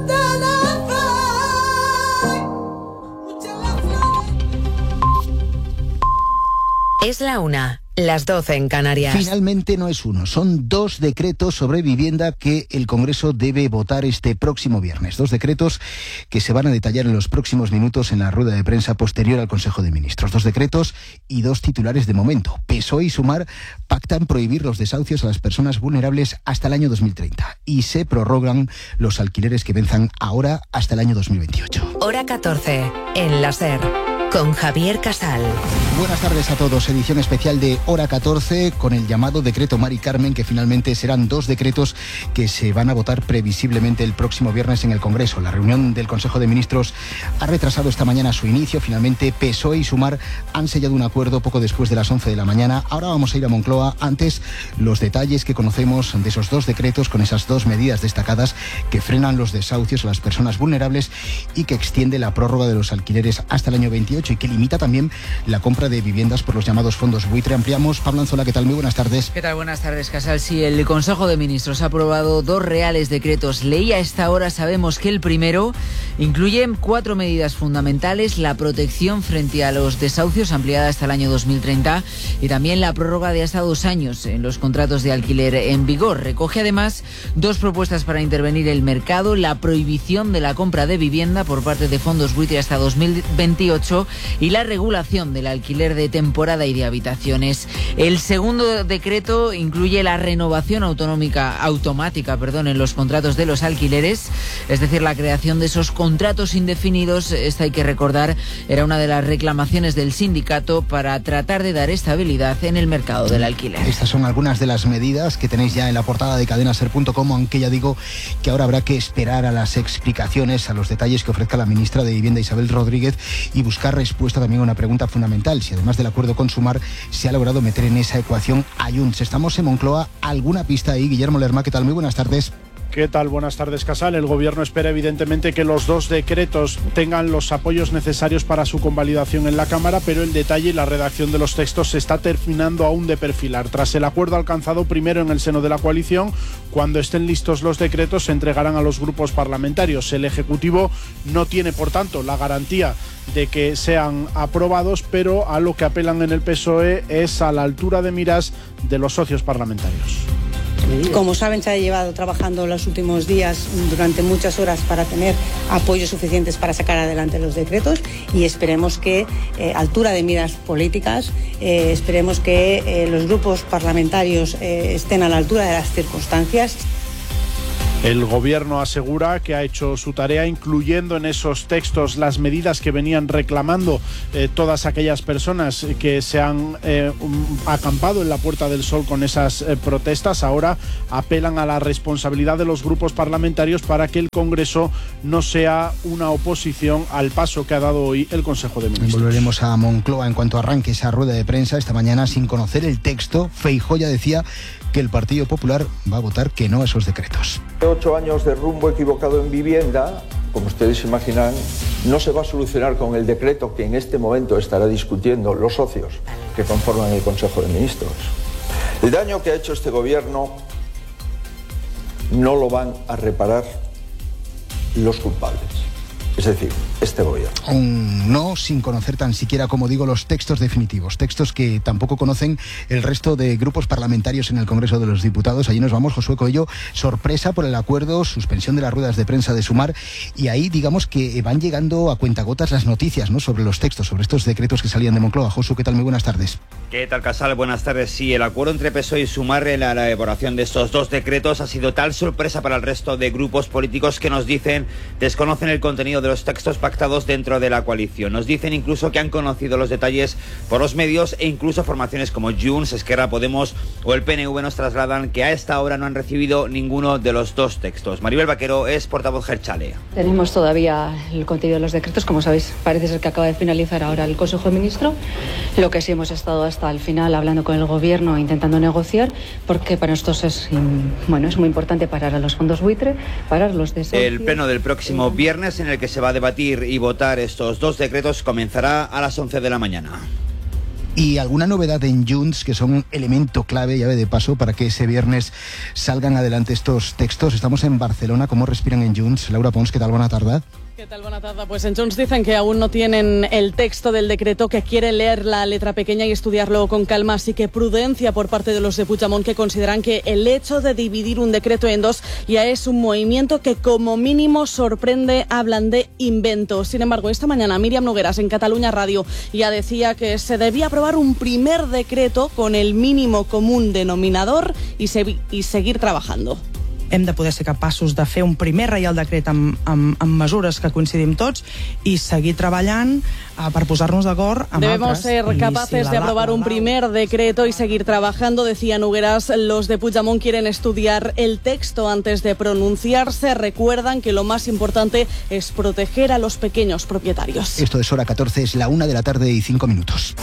Es la una. Las doce en Canarias. Finalmente no es uno, son dos decretos sobre vivienda que el Congreso debe votar este próximo viernes. Dos decretos que se van a detallar en los próximos minutos en la rueda de prensa posterior al Consejo de Ministros. Dos decretos y dos titulares de momento. P S O E y Sumar pactan prohibir los desahucios a las personas vulnerables hasta el año dos mil treinta y se prorrogan los alquileres que venzan ahora hasta el año dos mil veintiocho. Hora catorce, en la SER. Con Javier Casal. Buenas tardes a todos. Edición especial de Hora catorce con el llamado decreto Mari Carmen, que finalmente serán dos decretos que se van a votar previsiblemente el próximo viernes en el Congreso. La reunión del Consejo de Ministros ha retrasado esta mañana su inicio. Finalmente P S O E y Sumar han sellado un acuerdo poco después de las once de la mañana. Ahora vamos a ir a Moncloa. Antes, los detalles que conocemos de esos dos decretos con esas dos medidas destacadas que frenan los desahucios a las personas vulnerables y que extiende la prórroga de los alquileres hasta el año veintiocho y que limita también la compra de viviendas por los llamados fondos buitre. Ampliamos. Pablo Anzola, ¿qué tal? Muy buenas tardes. ¿Qué tal? Buenas tardes, Casal. Sí, el Consejo de Ministros ha aprobado dos reales decretos ley. A esta hora sabemos que el primero incluye cuatro medidas fundamentales: la protección frente a los desahucios ampliada hasta el año dos mil treinta y también la prórroga de hasta dos años en los contratos de alquiler en vigor. Recoge además dos propuestas para intervenir el mercado: la prohibición de la compra de vivienda por parte de fondos buitre hasta dos mil veintiocho y la regulación del alquiler de temporada y de habitaciones. El segundo decreto incluye la renovación autonómica, automática perdón, en los contratos de los alquileres, es decir, la creación de esos contratos indefinidos. Esta, hay que recordar, era una de las reclamaciones del sindicato para tratar de dar estabilidad en el mercado del alquiler. Estas son algunas de las medidas que tenéis ya en la portada de cadena ser punto com, aunque ya digo que ahora habrá que esperar a las explicaciones, a los detalles que ofrezca la ministra de Vivienda, Isabel Rodríguez, y buscar respuesta también a una pregunta fundamental: si además del acuerdo con Sumar se ha logrado meter en esa ecuación a Junts. Estamos en Moncloa. ¿Alguna pista ahí? Guillermo Lerma, ¿qué tal? Muy buenas tardes. ¿Qué tal? Buenas tardes, Casal. El Gobierno espera evidentemente que los dos decretos tengan los apoyos necesarios para su convalidación en la Cámara, pero el detalle y la redacción de los textos se está terminando aún de perfilar. Tras el acuerdo alcanzado primero en el seno de la coalición, cuando estén listos los decretos se entregarán a los grupos parlamentarios. El Ejecutivo no tiene, por tanto, la garantía de que sean aprobados, pero a lo que apelan en el P S O E es a la altura de miras de los socios parlamentarios. Como saben, se ha llevado trabajando los últimos días durante muchas horas para tener apoyos suficientes para sacar adelante los decretos y esperemos que, eh, altura de miras políticas, eh, esperemos que eh, los grupos parlamentarios eh, estén a la altura de las circunstancias. El Gobierno asegura que ha hecho su tarea, incluyendo en esos textos las medidas que venían reclamando eh, todas aquellas personas que se han eh, acampado en la Puerta del Sol con esas eh, protestas. Ahora apelan a la responsabilidad de los grupos parlamentarios para que el Congreso no sea una oposición al paso que ha dado hoy el Consejo de Ministros. Volveremos a Moncloa en cuanto arranque esa rueda de prensa. Esta mañana, sin conocer el texto, Feijóo ya decía que el Partido Popular va a votar que no a esos decretos. Ocho años de rumbo equivocado en vivienda, como ustedes imaginan, no se va a solucionar con el decreto que en este momento estará discutiendo los socios que conforman el Consejo de Ministros. El daño que ha hecho este gobierno no lo van a reparar los culpables. Es decir, este gobierno. Un no sin conocer tan siquiera, como digo, los textos definitivos, textos que tampoco conocen el resto de grupos parlamentarios en el Congreso de los Diputados. Allí nos vamos, Josué Coello, sorpresa por el acuerdo, suspensión de las ruedas de prensa de Sumar, y ahí digamos que van llegando a cuentagotas las noticias, ¿no?, sobre los textos, sobre estos decretos que salían de Moncloa. Josu, ¿qué tal? Muy buenas tardes. ¿Qué tal, Casal? Buenas tardes. Sí, el acuerdo entre P S O E y Sumar en la elaboración de estos dos decretos ha sido tal sorpresa para el resto de grupos políticos que nos dicen desconocen el contenido de los textos pactados dentro de la coalición. Nos dicen incluso que han conocido los detalles por los medios, e incluso formaciones como Junts, Esquerra, Podemos o el P N V nos trasladan que a esta hora no han recibido ninguno de los dos textos. Maribel Vaquero es portavoz Jeltzale. Tenemos todavía el contenido de los decretos, como sabéis, parece ser que acaba de finalizar ahora el Consejo de Ministros. Lo que sí hemos estado hasta el final hablando con el Gobierno, intentando negociar, porque para nosotros es, bueno, es muy importante parar a los fondos buitre, parar los desahucios. El pleno del próximo viernes, en el que se va a debatir y votar estos dos decretos, comenzará a las once de la mañana. ¿Y alguna novedad en Junts, que son elemento clave, llave de paso, para que ese viernes salgan adelante estos textos? Estamos en Barcelona. ¿Cómo respiran en Junts? Laura Pons, ¿qué tal? Buena tarde. ¿Qué tal? Buena tarde. Pues en Junts dicen que aún no tienen el texto del decreto, que quieren leer la letra pequeña y estudiarlo con calma, así que prudencia por parte de los de Puigdemont, que consideran que el hecho de dividir un decreto en dos ya es un movimiento que como mínimo sorprende. Hablan de invento. Sin embargo, esta mañana Míriam Nogueras en Catalunya Radio ya decía que se debía aprobar un primer decreto con el mínimo común denominador y, se, y seguir trabajando. Hem de poder ser capaços de fer un primer reial decret amb, amb, amb mesures que coincidim tots i seguir treballant uh, per posar-nos d'acord amb Debemos altres. ser capaces si la, de aprobar un primer decreto y seguir trabajando, decía Nogueras. Los de Puigdemont quieren estudiar el texto antes de pronunciarse. Recuerdan que lo más importante es proteger a los pequeños propietarios. Esto es Hora catorce, es la una de la tarde y cinco minutos.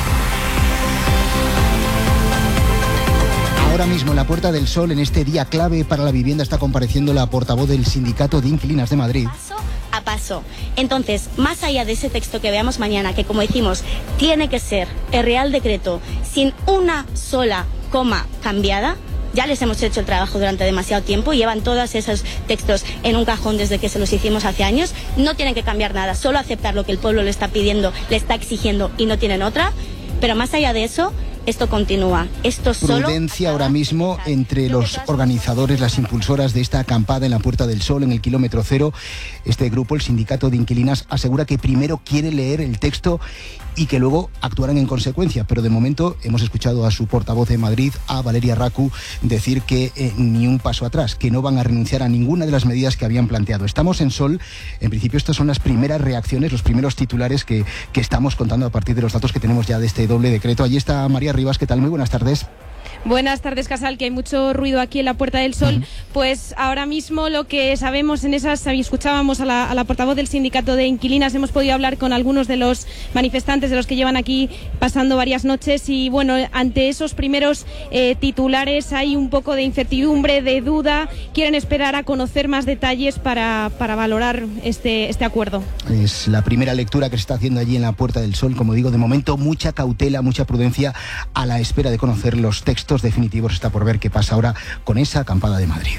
Ahora mismo en la Puerta del Sol, en este día clave para la vivienda, está compareciendo la portavoz del Sindicato de Inquilinas de Madrid. Paso a paso. Entonces, más allá de ese texto que veamos mañana, que como decimos, tiene que ser el Real Decreto sin una sola coma cambiada, ya les hemos hecho el trabajo durante demasiado tiempo, llevan todos esos textos en un cajón desde que se los hicimos hace años, no tienen que cambiar nada, solo aceptar lo que el pueblo le está pidiendo, le está exigiendo y no tienen otra, pero más allá de eso, esto continúa. Esto solo Prudencia ahora mismo entre los organizadores, las impulsoras de esta acampada en la Puerta del Sol, en el kilómetro cero. Este grupo, el Sindicato de Inquilinas, asegura que primero quiere leer el texto y que luego actuarán en consecuencia. Pero de momento hemos escuchado a su portavoz de Madrid, a Valeria Racu, decir que eh, ni un paso atrás, que no van a renunciar a ninguna de las medidas que habían planteado. Estamos en Sol. En principio estas son las primeras reacciones, los primeros titulares que, que estamos contando a partir de los datos que tenemos ya de este doble decreto. Allí está María Rivas. ¿Qué tal? Muy buenas tardes. Buenas tardes, Casal, que hay mucho ruido aquí en la Puerta del Sol. Uh-huh. Pues ahora mismo lo que sabemos en esas, escuchábamos a la, a la portavoz del Sindicato de Inquilinas, hemos podido hablar con algunos de los manifestantes, de los que llevan aquí pasando varias noches, y bueno, ante esos primeros eh, titulares hay un poco de incertidumbre, de duda, quieren esperar a conocer más detalles para, para valorar este, este acuerdo. Es la primera lectura que se está haciendo allí en la Puerta del Sol. Como digo, de momento mucha cautela, mucha prudencia a la espera de conocer los textos definitivos. Está por ver qué pasa ahora con esa acampada de Madrid.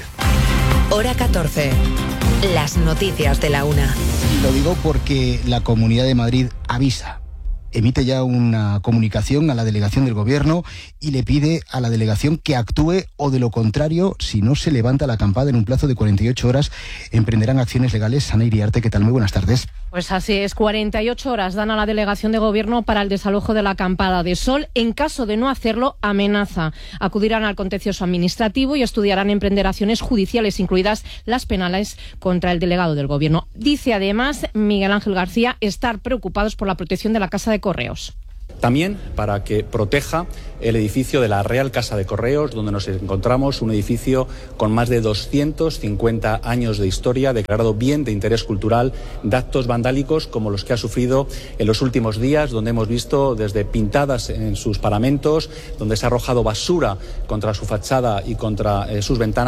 Hora catorce. Las noticias de la una. Lo digo porque la Comunidad de Madrid avisa, emite ya una comunicación a la delegación del Gobierno y le pide a la delegación que actúe, o de lo contrario, si no se levanta la acampada en un plazo de cuarenta y ocho horas, emprenderán acciones legales. Ana Iriarte, ¿qué tal? Muy buenas tardes. Pues así es, cuarenta y ocho horas dan a la delegación de Gobierno para el desalojo de la acampada de Sol. En caso de no hacerlo, amenaza. Acudirán al contencioso administrativo y estudiarán emprender acciones judiciales, incluidas las penales, contra el delegado del Gobierno. Dice además Miguel Ángel García estar preocupados por la protección de la Casa de Correos. También para que proteja el edificio de la Real Casa de Correos, donde nos encontramos, un edificio con más de doscientos cincuenta años de historia, declarado bien de interés cultural, de actos vandálicos como los que ha sufrido en los últimos días, donde hemos visto desde pintadas en sus paramentos, donde se ha arrojado basura contra su fachada y contra eh, sus ventanas.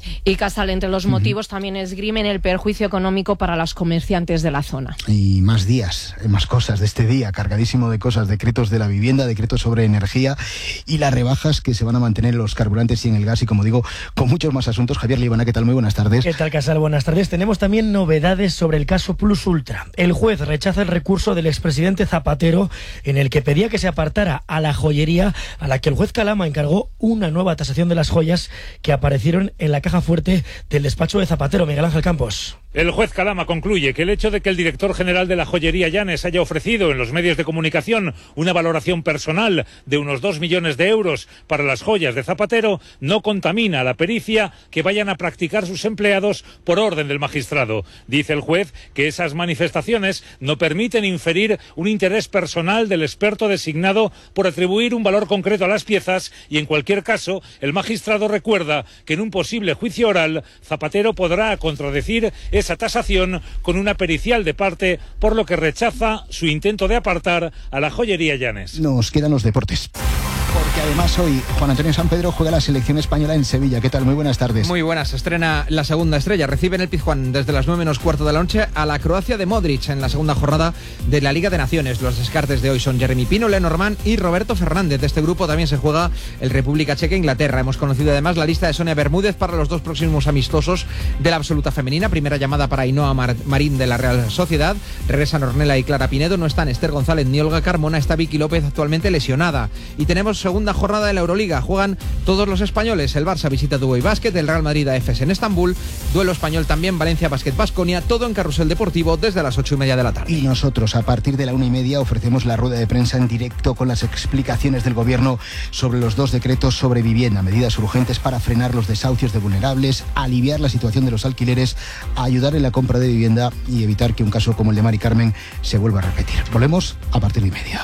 Y Casal, entre los motivos, uh-huh. también esgrimen el perjuicio económico para los comerciantes de la zona. Y más días, más cosas de este día, cargadísimo de cosas, decretos de la vivienda, decretos sobre energía y las rebajas que se van a mantener en los carburantes y en el gas, y como digo, con muchos más asuntos. Javier Libana, ¿qué tal? Muy buenas tardes. ¿Qué tal, Casal? Buenas tardes. Tenemos también novedades sobre el caso Plus Ultra. El juez rechaza el recurso del expresidente Zapatero en el que pedía que se apartara a la joyería, a la que el juez Calama encargó una nueva tasación de las joyas que aparecieron en la caja fuerte del despacho de Zapatero. Miguel Ángel Campos. El juez Calama concluye que el hecho de que el director general de la joyería Llanes haya ofrecido en los medios de comunicación una valoración personal de unos dos millones de euros para las joyas de Zapatero no contamina la pericia que vayan a practicar sus empleados por orden del magistrado. Dice el juez que esas manifestaciones no permiten inferir un interés personal del experto designado por atribuir un valor concreto a las piezas, y en cualquier caso el magistrado recuerda que en un posible juicio oral Zapatero podrá contradecir esa tasación con una pericial de parte, por lo que rechaza su intento de apartar a la joyería Llanes. Nos quedan los deportes, porque además hoy Juan Antonio Sampedro juega la selección española en Sevilla. ¿Qué tal? Muy buenas tardes. Muy buenas. Estrena la segunda estrella. Recibe en el Pizjuán desde las nueve menos cuarto de la noche a la Croacia de Modric en la segunda jornada de la Liga de Naciones. Los descartes de hoy son Jeremy Pino, Lenormand y Roberto Fernández. De este grupo también se juega el República Checa e Inglaterra. Hemos conocido además la lista de Sonia Bermúdez para los dos próximos amistosos de la absoluta femenina. Primera llamada para Ainhoa Mar- Marín de la Real Sociedad. Regresan Ornella y Clara Pinedo. No están Esther González ni Olga Carmona. Está Vicky López, actualmente lesionada. Y tenemos segunda jornada de la Euroliga. Juegan todos los españoles. El Barça visita Dubai Basket, el Real Madrid a Efes en Estambul. Duelo español también, Valencia Basket Baskonia. Todo en Carrusel Deportivo desde las ocho y media de la tarde. Y nosotros a partir de la una y media ofrecemos la rueda de prensa en directo con las explicaciones del gobierno sobre los dos decretos sobre vivienda, medidas urgentes para frenar los desahucios de vulnerables, aliviar la situación de los alquileres, ayudar en la compra de vivienda y evitar que un caso como el de Mari Carmen se vuelva a repetir. Volvemos a partir de y media.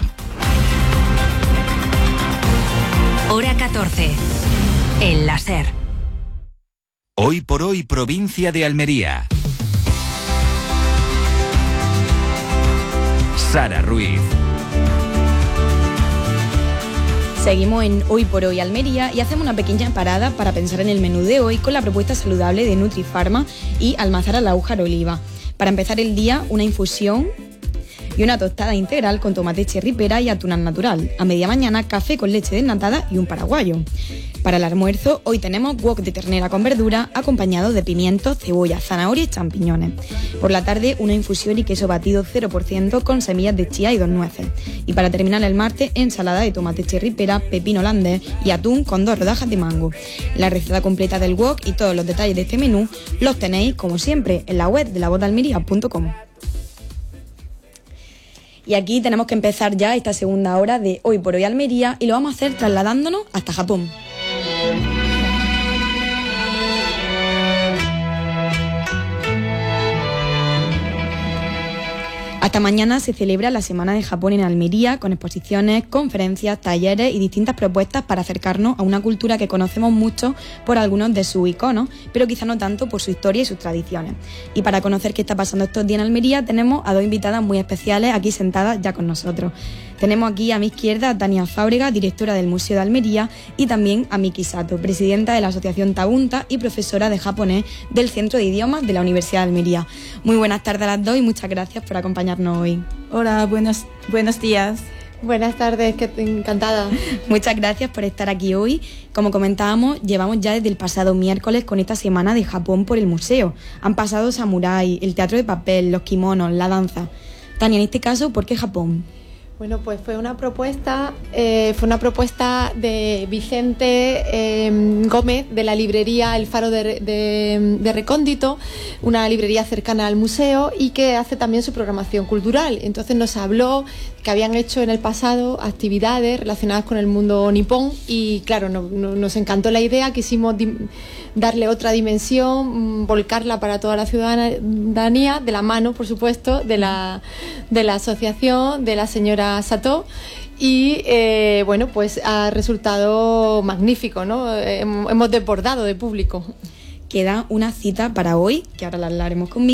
Hora catorce. El láser. Hoy por hoy, provincia de Almería. Sara Ruiz. Seguimos en Hoy por Hoy Almería y hacemos una pequeña parada para pensar en el menú de hoy con la propuesta saludable de Nutrifarma y Almazara Laújar Oliva. Para empezar el día, una infusión y una tostada integral con tomate cherry pera y atún natural. A media mañana, café con leche desnatada y un paraguayo. Para el almuerzo, hoy tenemos wok de ternera con verdura acompañado de pimiento, cebolla, zanahoria y champiñones. Por la tarde, una infusión y queso batido cero por ciento con semillas de chía y dos nueces. Y para terminar el martes, ensalada de tomate cherry pera, pepino holandés y atún con dos rodajas de mango. La receta completa del wok y todos los detalles de este menú los tenéis, como siempre, en la web de la voz de almería punto com. Y aquí tenemos que empezar ya esta segunda hora de Hoy por Hoy Almería y lo vamos a hacer trasladándonos hasta Japón. Hasta mañana se celebra la Semana de Japón en Almería, con exposiciones, conferencias, talleres y distintas propuestas para acercarnos a una cultura que conocemos mucho por algunos de sus iconos, pero quizá no tanto por su historia y sus tradiciones. Y para conocer qué está pasando estos días en Almería, tenemos a dos invitadas muy especiales aquí sentadas ya con nosotros. Tenemos aquí a mi izquierda a Tania Fábrega, directora del Museo de Almería, y también a Miki Sato, presidenta de la Asociación Tabunta y profesora de japonés del Centro de Idiomas de la Universidad de Almería. Muy buenas tardes a las dos y muchas gracias por acompañarnos hoy. Hola, buenos, buenos días. Buenas tardes, que encantada. Muchas gracias por estar aquí hoy. Como comentábamos, llevamos ya desde el pasado miércoles con esta semana de Japón por el museo. Han pasado samurái, el teatro de papel, los kimonos, la danza. Tania, en este caso, ¿por qué Japón? Bueno, pues fue una propuesta, eh, fue una propuesta de Vicente eh, Gómez de la librería El Faro de, de, de Recóndito, una librería cercana al museo y que hace también su programación cultural. Entonces nos habló que habían hecho en el pasado actividades relacionadas con el mundo nipón y claro, no, no, nos encantó la idea, quisimos dim- darle otra dimensión, volcarla para toda la ciudadanía, de la mano, por supuesto, de la, de la asociación, de la señora Sato, y eh, bueno, pues ha resultado magnífico, ¿no? Hemos desbordado de público. Queda una cita para hoy, que ahora la hablaremos con